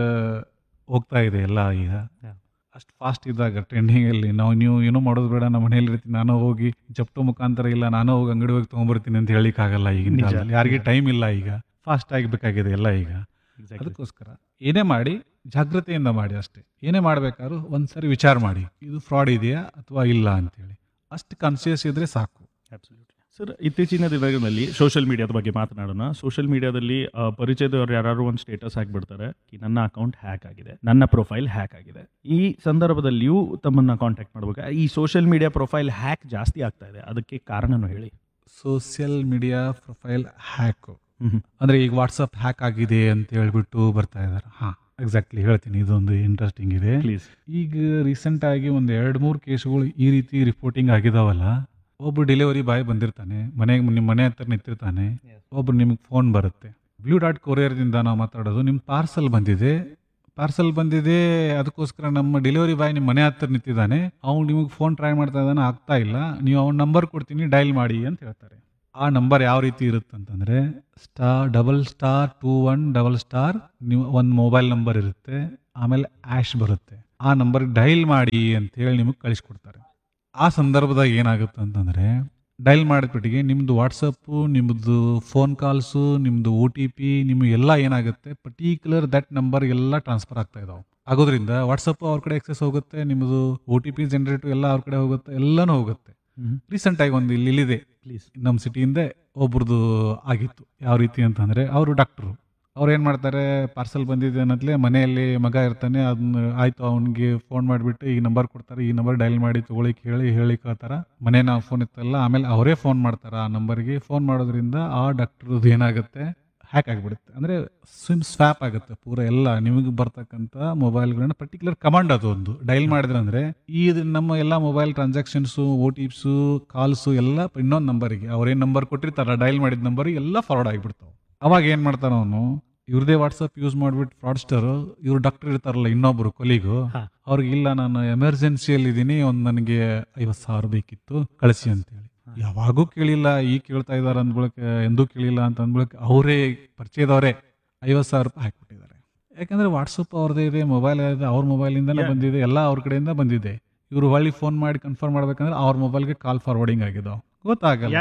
ಹೋಗ್ತಾ ಇದೆ ಎಲ್ಲ ಈಗ. ಅಷ್ಟು ಫಾಸ್ಟ್ ಇದ್ದಾಗ ಟ್ರೆಂಡಿಂಗಲ್ಲಿ ನಾವು ನೀವು ಏನೂ ಮಾಡೋದು ಬೇಡ, ನಮ್ಮ ಮನೇಲಿ ಇರ್ತೀನಿ, ನಾನು ಹೋಗಿ ಜಪ್ಟೋ ಮುಖಾಂತರ ಇಲ್ಲ ನಾನು ಹೋಗಿ ಅಂಗಡಿ ಹೋಗಿ ತೊಗೊಂಬರ್ತೀನಿ ಅಂತ ಹೇಳಿಕ್ಕಾಗಲ್ಲ. ಈಗಿನ ಕಾಲದಲ್ಲಿ ಯಾರಿಗೆ ಟೈಮ್ ಇಲ್ಲ. ಈಗ ಫಾಸ್ಟ್ ಆಗಬೇಕಾಗಿದೆ ಎಲ್ಲ ಈಗ. ಅದಕ್ಕೋಸ್ಕರ ಏನೇ ಮಾಡಿ ಜಾಗೃತಿಯಿಂದ ಮಾಡಿ ಅಷ್ಟೇ. ಏನೇ ಮಾಡಬೇಕಾದ್ರೂ ಒಂದ್ಸರಿ ವಿಚಾರ ಮಾಡಿ, ಇದು ಫ್ರಾಡ್ ಇದೆಯಾ ಅಥವಾ ಇಲ್ಲ ಅಂತೇಳಿ. ಅಷ್ಟು ಕಾನ್ಸಿಯಸ್ ಇದ್ರೆ ಸಾಕು. ಸರ್, ಇತ್ತೀಚಿನ ದಿನಗಳಲ್ಲಿ ಸೋಷಿಯಲ್ ಮೀಡಿಯಾದ ಬಗ್ಗೆ ಮಾತನಾಡೋಣ. ಸೋಷಿಯಲ್ ಮೀಡಿಯಾದಲ್ಲಿ ಪರಿಚಯದವ್ರು ಯಾರು ಒಂದು ಸ್ಟೇಟಸ್ ಹಾಕ್ಬಿಡ್ತಾರೆ, ನನ್ನ ಅಕೌಂಟ್ ಹ್ಯಾಕ್ ಆಗಿದೆ, ನನ್ನ ಪ್ರೊಫೈಲ್ ಹ್ಯಾಕ್ ಆಗಿದೆ. ಈ ಸಂದರ್ಭದಲ್ಲಿಯೂ ತಮ್ಮನ್ನ ಕಾಂಟ್ಯಾಕ್ಟ್ ಮಾಡ್ಬೇಕು. ಈ ಸೋಷಿಯಲ್ ಮೀಡಿಯಾ ಪ್ರೊಫೈಲ್ ಹ್ಯಾಕ್ ಜಾಸ್ತಿ ಆಗ್ತಾ ಇದೆ, ಅದಕ್ಕೆ ಕಾರಣನೂ ಹೇಳಿ. ಸೋಷಿಯಲ್ ಮೀಡಿಯಾ ಪ್ರೊಫೈಲ್ ಹ್ಯಾಕ್ ಅಂದ್ರೆ ಈಗ ವಾಟ್ಸಪ್ ಹ್ಯಾಕ್ ಆಗಿದೆ ಅಂತ ಹೇಳ್ಬಿಟ್ಟು ಬರ್ತಾ ಇದ್ದಾರೆ. ಹಾ, ಎಕ್ಸಾಕ್ಟ್ಲಿ ಹೇಳ್ತೀನಿ. ಇದೊಂದು ಇಂಟ್ರೆಸ್ಟಿಂಗ್ ಇದೆ. ಪ್ಲೀಸ್. ಈಗ ರೀಸೆಂಟ್ ಆಗಿ ಒಂದು ಎರಡು ಮೂರು ಕೇಸ್ಗಳು ಈ ರೀತಿ ರಿಪೋರ್ಟಿಂಗ್ ಆಗಿದಾವಲ್ಲ. ಒಬ್ಬರು ಡೆಲಿವರಿ ಬಾಯ್ ಬಂದಿರ್ತಾನೆ, ಮನೆಗೆ ನಿಮ್ಮ ಮನೆ ಹತ್ರ ನಿಂತಿರ್ತಾನೆ. ಒಬ್ರು ನಿಮಗೆ ಫೋನ್ ಬರುತ್ತೆ, ಬ್ಲೂ ಡಾಟ್ ಕೊರಿಯರ್ದಿಂದ ನಾವು ಮಾತಾಡೋದು, ನಿಮ್ಮ ಪಾರ್ಸಲ್ ಬಂದಿದೆ ಪಾರ್ಸಲ್ ಬಂದಿದೆ ಅದಕ್ಕೋಸ್ಕರ ನಮ್ಮ ಡೆಲಿವರಿ ಬಾಯ್ ನಿಮ್ಮ ಮನೆ ಹತ್ರ ನಿಂತಿದ್ದಾನೆ, ಅವ್ನು ನಿಮಗೆ ಫೋನ್ ಟ್ರೈ ಮಾಡ್ತಾ ಇದ್ದಾನೆ, ಆಗ್ತಾ ಇಲ್ಲ, ನೀವು ಅವ್ನ ನಂಬರ್ ಕೊಡ್ತೀನಿ, ಡೈಲ್ ಮಾಡಿ ಅಂತ ಹೇಳ್ತಾರೆ. ಆ ನಂಬರ್ ಯಾವ ರೀತಿ ಇರುತ್ತೆ ಅಂತಂದರೆ, star double star two one double star ನೀವು ಒಂದು ಮೊಬೈಲ್ ನಂಬರ್ ಇರುತ್ತೆ, ಆಮೇಲೆ ಆ್ಯಶ್ ಬರುತ್ತೆ. ಆ ನಂಬರ್ಗೆ ಡೈಲ್ ಮಾಡಿ ಅಂತೇಳಿ ನಿಮಗೆ ಕಳಿಸ್ಕೊಡ್ತಾರೆ. ಆ ಸಂದರ್ಭದಾಗ ಏನಾಗುತ್ತೆ ಅಂತಂದರೆ, ಡೈಲ್ ಮಾಡಿದ್ಬಿಟ್ಟಿಗೆ ನಿಮ್ಮದು ವಾಟ್ಸಪ್ಪು, ನಿಮ್ಮದು ಫೋನ್ ಕಾಲ್ಸು, ನಿಮ್ಮದು ಒ ಟಿ ಪಿ, ನಿಮಗೆ ಎಲ್ಲ ಏನಾಗುತ್ತೆ ಪರ್ಟಿಕ್ಯುಲರ್ ದಟ್ ನಂಬರ್ಗೆಲ್ಲ ಟ್ರಾನ್ಸ್ಫರ್ ಆಗ್ತಾ ಇದಾವೆ. ಆಗೋದ್ರಿಂದ ವಾಟ್ಸಪ್ಪು ಅವ್ರ ಕಡೆ ಎಕ್ಸೆಸ್ ಹೋಗುತ್ತೆ, ನಿಮ್ಮದು ಒ ಟಿ ಪಿ ಜನ್ರೇಟು ಎಲ್ಲ ಅವ್ರ ಕಡೆ ಹೋಗುತ್ತೆ, ಎಲ್ಲನೂ ಹೋಗುತ್ತೆ. ರೀಸೆಂಟಾಗಿ ಒಂದು ಇಲ್ಲಿ ಇಲ್ಲಿದೆ ಪ್ಲೀಸ್ ನಮ್ಮ ಸಿಟಿಯಿಂದ ಒಬ್ರದ್ದು ಆಗಿತ್ತು. ಯಾವ ರೀತಿ ಅಂತಂದರೆ, ಅವರು ಡಾಕ್ಟ್ರು. ಅವ್ರು ಏನು ಮಾಡ್ತಾರೆ, ಪಾರ್ಸಲ್ ಬಂದಿದೆ ಅನ್ನೋದ್ಲೇ ಮನೆಯಲ್ಲಿ ಮಗ ಇರ್ತಾನೆ, ಅದನ್ನ ಆಯಿತು ಅವ್ನಿಗೆ ಫೋನ್ ಮಾಡಿಬಿಟ್ಟು ಈ ನಂಬರ್ ಕೊಡ್ತಾರೆ, ಈ ನಂಬರ್ ಡೈಲ್ ಮಾಡಿ ತೊಗೊಳಿಕ್ ಹೇಳಿ ಹೇಳಿ ಕೇಳ್ತಾರೆ. ಮನೆ ನಾವು ಫೋನ್ ಇತ್ತಲ್ಲ, ಆಮೇಲೆ ಅವರೇ ಫೋನ್ ಮಾಡ್ತಾರೆ ಆ ನಂಬರ್ಗೆ. ಫೋನ್ ಮಾಡೋದ್ರಿಂದ ಆ ಡಾಕ್ಟ್ರದ್ದು ಏನಾಗುತ್ತೆ, ಹ್ಯಾಕ್ ಆಗಿಬಿಡುತ್ತೆ. ಅಂದರೆ ಸಿಮ್ ಸ್ವ್ಯಾಪ್ ಆಗುತ್ತೆ ಪೂರ ಎಲ್ಲ ನಿಮಗೆ ಬರ್ತಕ್ಕಂಥ ಮೊಬೈಲ್ಗಳನ್ನ ಪರ್ಟಿಕ್ಯುಲರ್ ಕಮಾಂಡ್ ಅದು ಒಂದು ಡೈಲ್ ಮಾಡಿದ್ರೆ ಅಂದರೆ ಈ ನಮ್ಮ ಎಲ್ಲ mobile transactions, O T ಪಿಸು, calls ಎಲ್ಲ ಇನ್ನೊಂದು ನಂಬರಿಗೆ ಅವ್ರೇನು ನಂಬರ್ ಕೊಟ್ಟಿರ್ತಾರ ಡೈಲ್ ಮಾಡಿದ ನಂಬರಿಗೆ ಎಲ್ಲ ಫಾರ್ವರ್ಡ್ ಆಗಿಬಿಡ್ತಾವೆ. ಅವಾಗ ಏನು ಮಾಡ್ತಾನೆ ಅವನು, ಇವ್ರದೇ ವಾಟ್ಸಪ್ ಯೂಸ್ ಮಾಡಿಬಿಟ್ಟು ಫ್ರಾಡ್ಸ್ಟರು, ಇವ್ರು ಡಾಕ್ಟರ್ ಇರ್ತಾರಲ್ಲ ಇನ್ನೊಬ್ರು ಕೊಲಿಗು, ಅವ್ರಿಗೆ ಇಲ್ಲ ನಾನು ಎಮರ್ಜೆನ್ಸಿಯಲ್ಲಿ ಇದ್ದೀನಿ, ಒಂದು ನನಗೆ ಐವತ್ತು ಸಾವಿರ ಬೇಕಿತ್ತು ಕಳಿಸಿ ಅಂತೇಳಿ. ಯಾವಾಗೂ ಕೇಳಿಲ್ಲ, ಈಗ ಕೇಳ್ತಾ ಇದ್ದಾರೆ ಅಂದ್ಬಿಳಕ್ಕೆ, ಎಂದೂ ಕೇಳಿಲ್ಲ ಅಂತ ಅಂದ್ಬಿಳಕ್ಕೆ ಅವರೇ ಪರಿಚಯದವರೇ ಐವತ್ತು ಸಾವಿರ ರೂಪಾಯಿ ಹಾಕ್ಬಿಟ್ಟಿದ್ದಾರೆ. ಯಾಕಂದರೆ ವಾಟ್ಸಪ್ ಅವ್ರದ್ದೇ ಇದೆ, ಮೊಬೈಲ್ ಇದೆ, ಅವ್ರ ಮೊಬೈಲಿಂದನೇ ಬಂದಿದೆ, ಎಲ್ಲ ಅವ್ರ ಕಡೆಯಿಂದ ಬಂದಿದೆ. ಇವರು ಹೊಳ್ಳಿ ಫೋನ್ ಮಾಡಿ ಕನ್ಫರ್ಮ್ ಮಾಡ್ಬೇಕಂದ್ರೆ ಅವ್ರ ಮೊಬೈಲ್ಗೆ ಕಾಲ್ ಫಾರ್ವರ್ಡಿಂಗ್ ಆಗಿದ್ದಾವೆ, ಗೊತ್ತಾಗಲ್ಲ.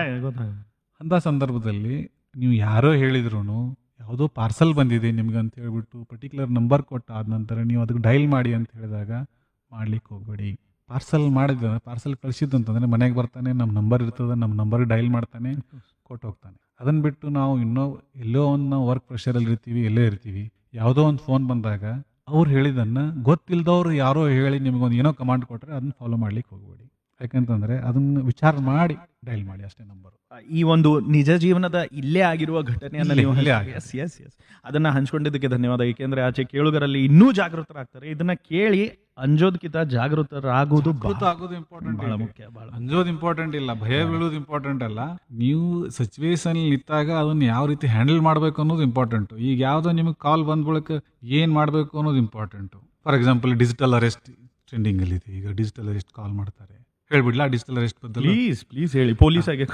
ಅಂಥ ಸಂದರ್ಭದಲ್ಲಿ ನೀವು ಯಾರೋ ಹೇಳಿದ್ರು, ಯಾವುದೋ ಪಾರ್ಸಲ್ ಬಂದಿದೆ ನಿಮ್ಗೆ ಅಂತ ಹೇಳ್ಬಿಟ್ಟು ಪರ್ಟಿಕ್ಯುಲರ್ ನಂಬರ್ ಕೊಟ್ಟು ಆದ ನಂತರ ನೀವು ಅದಕ್ಕೆ ಡೈಲ್ ಮಾಡಿ ಅಂತ ಹೇಳಿದಾಗ ಮಾಡ್ಲಿಕ್ಕೆ ಹೋಗಬೇಡಿ. ಪಾರ್ಸಲ್ ಮಾಡಿದ ಪಾರ್ಸಲ್ ಕಳಿಸಿದ್ದಂತಂದರೆ ಮನೆಗೆ ಬರ್ತಾನೆ, ನಮ್ಮ ನಂಬರ್ ಇರ್ತದೆ, ನಮ್ಮ ನಂಬರ್ಗೆ ಡೈಲ್ ಮಾಡ್ತಾನೆ, ಕೊಟ್ಟು ಹೋಗ್ತಾನೆ. ಅದನ್ನು ಬಿಟ್ಟು ನಾವು ಇನ್ನೂ ಎಲ್ಲೋ ಒಂದು ನಾವು ವರ್ಕ್ ಪ್ರೆಷರಲ್ಲಿ ಇರ್ತೀವಿ, ಎಲ್ಲೇ ಇರ್ತೀವಿ, ಯಾವುದೋ ಒಂದು ಫೋನ್ ಬಂದಾಗ ಅವ್ರು ಹೇಳಿದ್ದನ್ನು ಗೊತ್ತಿಲ್ಲದವ್ರು ಯಾರೋ ಹೇಳಿ ನಿಮಗೊಂದು ಏನೋ ಕಮಾಂಡ್ ಕೊಟ್ಟರೆ ಅದನ್ನ ಫಾಲೋ ಮಾಡ್ಲಿಕ್ಕೆ ಹೋಗಬೇಡಿ. ಯಾಕಂತಂದ್ರೆ ಅದನ್ನ ವಿಚಾರ ಮಾಡಿ ಡೈಲ್ ಮಾಡಿ ಅಷ್ಟೇ ನಂಬರ್. ಈ ಒಂದು ನಿಜ ಜೀವನದ ಇಲ್ಲೇ ಆಗಿರುವ ಘಟನೆಯನ್ನ ಇಲ್ಲೇ- ನೀವು ಇಲ್ಲೇ ಹಂಚ್- yes, yes, yes. ಅದನ್ನ ಹಂಚ್ಕೊಂಡಿದ್ದಕ್ಕೆ ಧನ್ಯವಾದ. ಏಕೆಂದ್ರೆ ಆಚೆ ಕೇಳುಗರಲ್ಲಿ ಇನ್ನೂ ಜಾಗೃತರಾಗ್ತಾರೆ. ಇದನ್ನ ಕೇಳಿ ಅಂಜೋದ್ಕಿಂತ ಜಾಗೃತರಾಗುವುದು ಜಾಗೃತ ಆಗೋದು ಇಂಪಾರ್ಟೆಂಟ್, ಬಹಳ ಮುಖ್ಯ. ಬಹಳ ಅಂಜೋದು ಇಂಪಾರ್ಟೆಂಟ್ ಇಲ್ಲ, ಭಯ ಬೀಳೋದು ಇಂಪಾರ್ಟೆಂಟ್ ಅಲ್ಲ. ನೀವು ಸಿಚುವೇಶನ್ ನಿಂತಾಗ ಅದನ್ನ ಯಾವ ರೀತಿ ಹ್ಯಾಂಡಲ್ ಮಾಡ್ಬೇಕು ಅನ್ನೋದು ಇಂಪಾರ್ಟೆಂಟ್. ಈಗ ಯಾವ್ದೋ ನಿಮಗೆ ಕಾಲ್ ಬಂದ ಬಳಿಕ ಏನ್ ಮಾಡ್ಬೇಕು ಅನ್ನೋದು important. For example digital arrest trending ಅಲ್ಲಿ ಇದೆ. ಈಗ ಡಿಜಿಟಲ್ ಅರೆಸ್ಟ್ ಕಾಲ್ ಮಾಡ್ತಾರೆ, ಹೇಳ್ಬಿಡ್ಲಾ ಡಿಜಿಟಲ್ ಅರೆಸ್ಟ್ ಬದಲು? ಪ್ಲೀಸ್ ಪ್ಲೀಸ್ ಹೇಳಿ. ಪೊಲೀಸ್ ಆಗಿ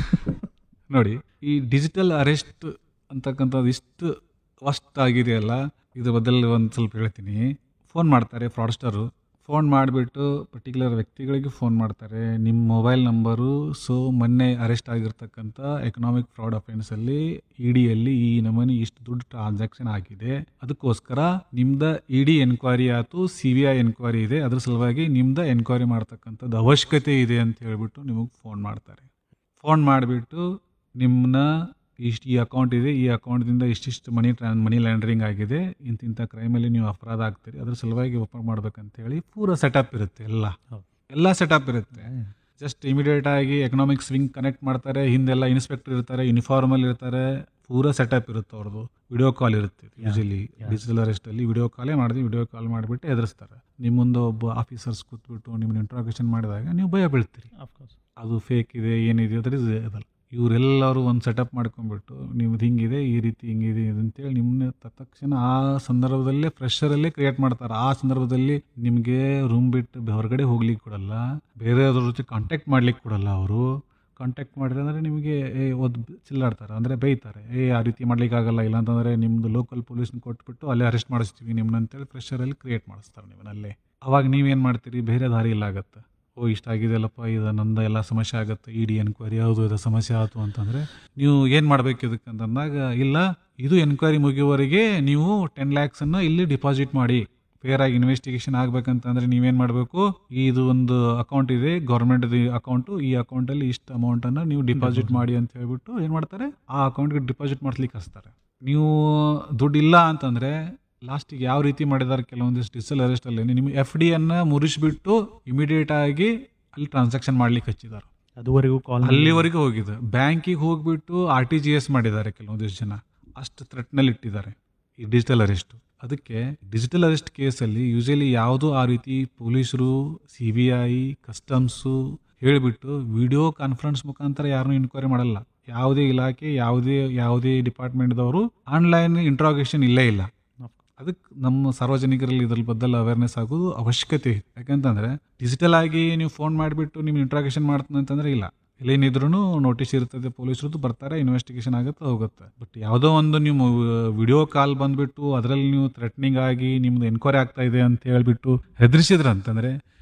ನೋಡಿ, ಈ ಡಿಜಿಟಲ್ ಅರೆಸ್ಟ್ ಅಂತಕ್ಕಂಥದ್ದು ಇಷ್ಟು ವಸ್ಟ್ ಆಗಿದೆಯಲ್ಲ, ಇದ್ರ ಬದಲು ಒಂದು ಸ್ವಲ್ಪ ಹೇಳ್ತೀನಿ. ಫೋನ್ ಮಾಡ್ತಾರೆ ಫ್ರಾಡ್ಸ್ಟರು, ಫೋನ್ ಮಾಡಿಬಿಟ್ಟು ಪರ್ಟಿಕ್ಯುಲರ್ ವ್ಯಕ್ತಿಗಳಿಗೆ ಫೋನ್ ಮಾಡ್ತಾರೆ, ನಿಮ್ಮ ಮೊಬೈಲ್ ನಂಬರು ಸೊ ಮೊನ್ನೆ ಅರೆಸ್ಟ್ ಆಗಿರ್ತಕ್ಕಂಥ ಎಕನಾಮಿಕ್ ಫ್ರಾಡ್ ಅಫೆನ್ಸಲ್ಲಿ ಇ ಡಿಯಲ್ಲಿ ಈ ನಮೂನಿ ಇಷ್ಟು ದುಡ್ಡು ಟ್ರಾನ್ಸಾಕ್ಷನ್ ಆಗಿದೆ, ಅದಕ್ಕೋಸ್ಕರ ನಿಮ್ದ ಇ ಡಿ ಎನ್ಕ್ವೈರಿ ಆಯ್ತು, ಸಿ ಬಿ ಐ ಎನ್ಕ್ವೈರಿ ಇದೆ, ಅದ್ರ ಸಲುವಾಗಿ ನಿಮ್ದ ಎನ್ಕ್ವೈರಿ ಮಾಡ್ತಕ್ಕಂಥದ್ದು ಅವಶ್ಯಕತೆ ಇದೆ ಅಂತ ಹೇಳ್ಬಿಟ್ಟು ನಿಮಗೆ ಫೋನ್ ಮಾಡ್ತಾರೆ. ಫೋನ್ ಮಾಡಿಬಿಟ್ಟು ನಿಮ್ಮನ್ನ ಇಷ್ಟು ಈ ಅಕೌಂಟ್ ಇದೆ, ಈ ಅಕೌಂಟ್ದಿಂದ ಇಷ್ಟಿಷ್ಟು ಮನಿ ಟ್ರಾನ್ ಮನಿ ಲ್ಯಾಂಡ್ರಿಂಗ್ ಆಗಿದೆ, ಇಂತಿಂಥ ಕ್ರೈಮಲ್ಲಿ ನೀವು ಅಪರಾಧ ಆಗ್ತೀರಿ, ಅದ್ರ ಸಲುವಾಗಿ ಓಪನ್ ಮಾಡ್ಬೇಕಂತೇಳಿ ಪೂರ ಸೆಟಪ್ ಇರುತ್ತೆ. ಎಲ್ಲ ಎಲ್ಲ ಸೆಟಪ್ ಇರುತ್ತೆ. ಜಸ್ಟ್ ಇಮಿಡಿಯೇಟ್ ಆಗಿ ಎಕನಾಮಿಕ್ ಸ್ವಿಂಗ್ ಕನೆಕ್ಟ್ ಮಾಡ್ತಾರೆ, ಹಿಂದೆಲ್ಲ ಇನ್ಸ್ಪೆಕ್ಟರ್ ಇರ್ತಾರೆ, ಯೂನಿಫಾರ್ಮಲ್ಲಿ ಇರ್ತಾರೆ, ಪೂರ ಸೆಟಪ್ ಇರುತ್ತೆ ಅವ್ರದ್ದು. ವಿಡಿಯೋ ಕಾಲ್ ಇರುತ್ತೆ ಯೂಶಲಿ ಡಿಜಿಟಲ್ ಅರೆಸ್ಟಲ್ಲಿ. ವಿಡಿಯೋ ಕಾಲೇ ಮಾಡಿದ್ವಿ, ವಿಡಿಯೋ ಕಾಲ್ ಮಾಡಿಬಿಟ್ಟು ಎದುರಿಸ್ತಾರೆ. ನಿಮ್ಮ ಮುಂದೆ ಒಬ್ಬ ಆಫೀಸರ್ಸ್ ಕೂತ್ಬಿಟ್ಟು ನಿಮ್ಮನ್ನ ಇಂಟ್ರಾಗೇಷನ್ ಮಾಡಿದಾಗ ನೀವು ಭಯ ಬೀಳ್ತೀರಿ, ಅದು ಫೇಕ್ ಇದೆ ಏನಿದೆ ಅದ್ರ ಅದಲ್ಲ. ಇವರೆಲ್ಲರೂ ಒಂದು ಸೆಟಪ್ ಮಾಡ್ಕೊಂಡ್ಬಿಟ್ಟು ನಿಮ್ದು ಹಿಂಗಿದೆ, ಈ ರೀತಿ ಹಿಂಗಿದೆ ಅಂತೇಳಿ ನಿಮ್ಮನ್ನ ತಕ್ಷಣ ಆ ಸಂದರ್ಭದಲ್ಲೇ ಫ್ರೆಶರಲ್ಲೇ ಕ್ರಿಯೇಟ್ ಮಾಡ್ತಾರೆ. ಆ ಸಂದರ್ಭದಲ್ಲಿ ನಿಮಗೆ ರೂಮ್ ಬಿಟ್ಟು ಹೊರಗಡೆ ಹೋಗ್ಲಿಕ್ಕೆ ಕೊಡಲ್ಲ, ಬೇರೆಯವ್ರ ಜೊತೆ ಕಾಂಟ್ಯಾಕ್ಟ್ ಮಾಡ್ಲಿಕ್ಕೆ ಕೊಡಲ್ಲ. ಅವರು ಕಾಂಟ್ಯಾಕ್ಟ್ ಮಾಡಿದ್ರೆ ಅಂದರೆ ನಿಮಗೆ ಒದ್ದು ಚಿಲ್ಲಾಡ್ತಾರೆ, ಅಂದರೆ ಬೈತಾರೆ, ಏ ಆ ರೀತಿ ಮಾಡ್ಲಿಕ್ಕಾಗಲ್ಲ, ಇಲ್ಲಾಂತಂದರೆ ನಿಮ್ಮದು ಲೋಕಲ್ ಪೊಲೀಸ್ನ ಕೊಟ್ಬಿಟ್ಟು ಅಲ್ಲೇ ಅರೆಸ್ಟ್ ಮಾಡಿಸ್ತೀವಿ ನಿಮ್ಮನ್ನ ಅಂತೇಳಿ ಫ್ರೆಶರಲ್ಲಿ ಕ್ರಿಯೇಟ್ ಮಾಡಿಸ್ತಾರೆ ನಿಮ್ಮನ್ನಲ್ಲೇ. ಅವಾಗ ನೀವೇನು ಮಾಡ್ತೀರಿ, ಬೇರೆ ದಾರಿ ಇಲ್ಲ ಆಗುತ್ತೆ. ಓ ಇಷ್ಟ ಆಗಿದೆಯಲ್ಲಪ್ಪ, ಇದು ನಂದು ಎಲ್ಲ ಸಮಸ್ಯೆ ಆಗುತ್ತೆ, ಇ ಡಿ ಎನ್ಕ್ವೈರಿ ಯಾವುದು ಇದು ಸಮಸ್ಯೆ ಆಯಿತು ಅಂತಂದರೆ ನೀವು ಏನು ಮಾಡಬೇಕು ಇದಕ್ಕೆ ಅಂತಂದಾಗ, ಇಲ್ಲ ಇದು ಎನ್ಕ್ವೈರಿ ಮುಗಿಯುವವರೆಗೆ ನೀವು ಟೆನ್ ಲ್ಯಾಕ್ಸನ್ನು ಇಲ್ಲಿ ಡಿಪಾಸಿಟ್ ಮಾಡಿ, ಫೇರ್ ಆಗಿ ಇನ್ವೆಸ್ಟಿಗೇಷನ್ ಆಗ್ಬೇಕಂತಂದರೆ ನೀವೇನು ಮಾಡಬೇಕು, ಇದು ಒಂದು ಅಕೌಂಟ್ ಇದೆ ಗೌರ್ಮೆಂಟ್ದು ಅಕೌಂಟು, ಈ ಅಕೌಂಟಲ್ಲಿ ಇಷ್ಟು ಅಮೌಂಟನ್ನು ನೀವು ಡಿಪಾಸಿಟ್ ಮಾಡಿ ಅಂತ ಹೇಳ್ಬಿಟ್ಟು ಏನು ಮಾಡ್ತಾರೆ, ಆ ಅಕೌಂಟ್ಗೆ ಡಿಪಾಸಿಟ್ ಮಾಡ್ಲಿಕ್ಕೆ ಹಚ್ತಾರೆ. ನೀವು ದುಡ್ಡು ಇಲ್ಲ ಅಂತಂದರೆ ಲಾಸ್ಟಿಗೆ ಯಾವ ರೀತಿ ಮಾಡಿದ್ದಾರೆ ಕೆಲವೊಂದಿಷ್ಟು ಡಿಜಿಟಲ್ ಅರೆಸ್ಟಲ್ಲಿ, ನಿಮಗೆ ಎಫ್ ಡಿ ಅನ್ನು ಮುರಿಸ್ಬಿಟ್ಟು ಇಮಿಡಿಯೇಟ್ ಆಗಿ ಅಲ್ಲಿ ಟ್ರಾನ್ಸಾಕ್ಷನ್ ಮಾಡ್ಲಿಕ್ಕೆ ಹಚ್ಚಿದ್ದಾರೆ. ಅದುವರೆಗೂ ಕಾಲ್ ಅಲ್ಲಿವರೆಗೂ ಹೋಗಿದೆ. ಬ್ಯಾಂಕಿಗೆ ಹೋಗ್ಬಿಟ್ಟು ಆರ್ ಟಿ ಜಿ ಎಸ್ ಮಾಡಿದ್ದಾರೆ ಕೆಲವೊಂದಿಷ್ಟು ಜನ, ಅಷ್ಟು ಥ್ರೆಟ್ನಲ್ಲಿ ಇಟ್ಟಿದ್ದಾರೆ ಈ ಡಿಜಿಟಲ್ ಅರೆಸ್ಟ್. ಅದಕ್ಕೆ ಡಿಜಿಟಲ್ ಅರೆಸ್ಟ್ ಕೇಸಲ್ಲಿ ಯೂಶಲಿ ಯಾವುದೂ ಆ ರೀತಿ ಪೊಲೀಸರು, ಸಿ ಬಿ ಐ, ಕಸ್ಟಮ್ಸು ಹೇಳಿಬಿಟ್ಟು ವಿಡಿಯೋ ಕಾನ್ಫರೆನ್ಸ್ ಮುಖಾಂತರ ಯಾರನ್ನೂ ಇನ್ಕ್ವೈರಿ ಮಾಡಲ್ಲ. ಯಾವುದೇ ಇಲಾಖೆ, ಯಾವುದೇ ಯಾವುದೇ ಡಿಪಾರ್ಟ್ಮೆಂಟ್ದವರು ಆನ್ಲೈನ್ ಇಂಟ್ರಾಗೇಷನ್ ಇಲ್ಲೇ ಇಲ್ಲ. ಅದಕ್ಕೆ ನಮ್ಮ ಸಾರ್ವಜನಿಕರಲ್ಲಿ ಇದ್ರ ಬದಲು ಅವೇರ್ನೆಸ್ ಆಗೋದು ಅವಶ್ಯಕತೆ ಇದೆ. ಯಾಕಂತಂದರೆ ಡಿಜಿಟಲ್ ಆಗಿ ನೀವು ಫೋನ್ ಮಾಡಿಬಿಟ್ಟು ನಿಮ್ಮ ಇಂಟ್ರಾಗೇಷನ್ ಮಾಡ್ತಾನೆ ಅಂತಂದರೆ ಇಲ್ಲ, ಇಲ್ಲೇನಿದ್ರೂ ನೋಟಿಸ್ ಇರ್ತದೆ, ಪೊಲೀಸರದ್ದು ಬರ್ತಾರೆ, ಇನ್ವೆಸ್ಟಿಗೇಷನ್ ಆಗುತ್ತೆ ಹೋಗುತ್ತೆ. ಬಟ್ ಯಾವುದೋ ಒಂದು ನೀವು ವಿಡಿಯೋ ಕಾಲ್ ಬಂದುಬಿಟ್ಟು ಅದರಲ್ಲಿ ನೀವು ಥ್ರೆಟ್ನಿಂಗ್ ಆಗಿ ನಿಮ್ಮದು ಎನ್ಕ್ವೈರಿ ಆಗ್ತಾ ಇದೆ ಅಂತ ಹೇಳಿಬಿಟ್ಟು ಹೆದರಿಸಿದ್ರೆ ಅಂತಂದರೆ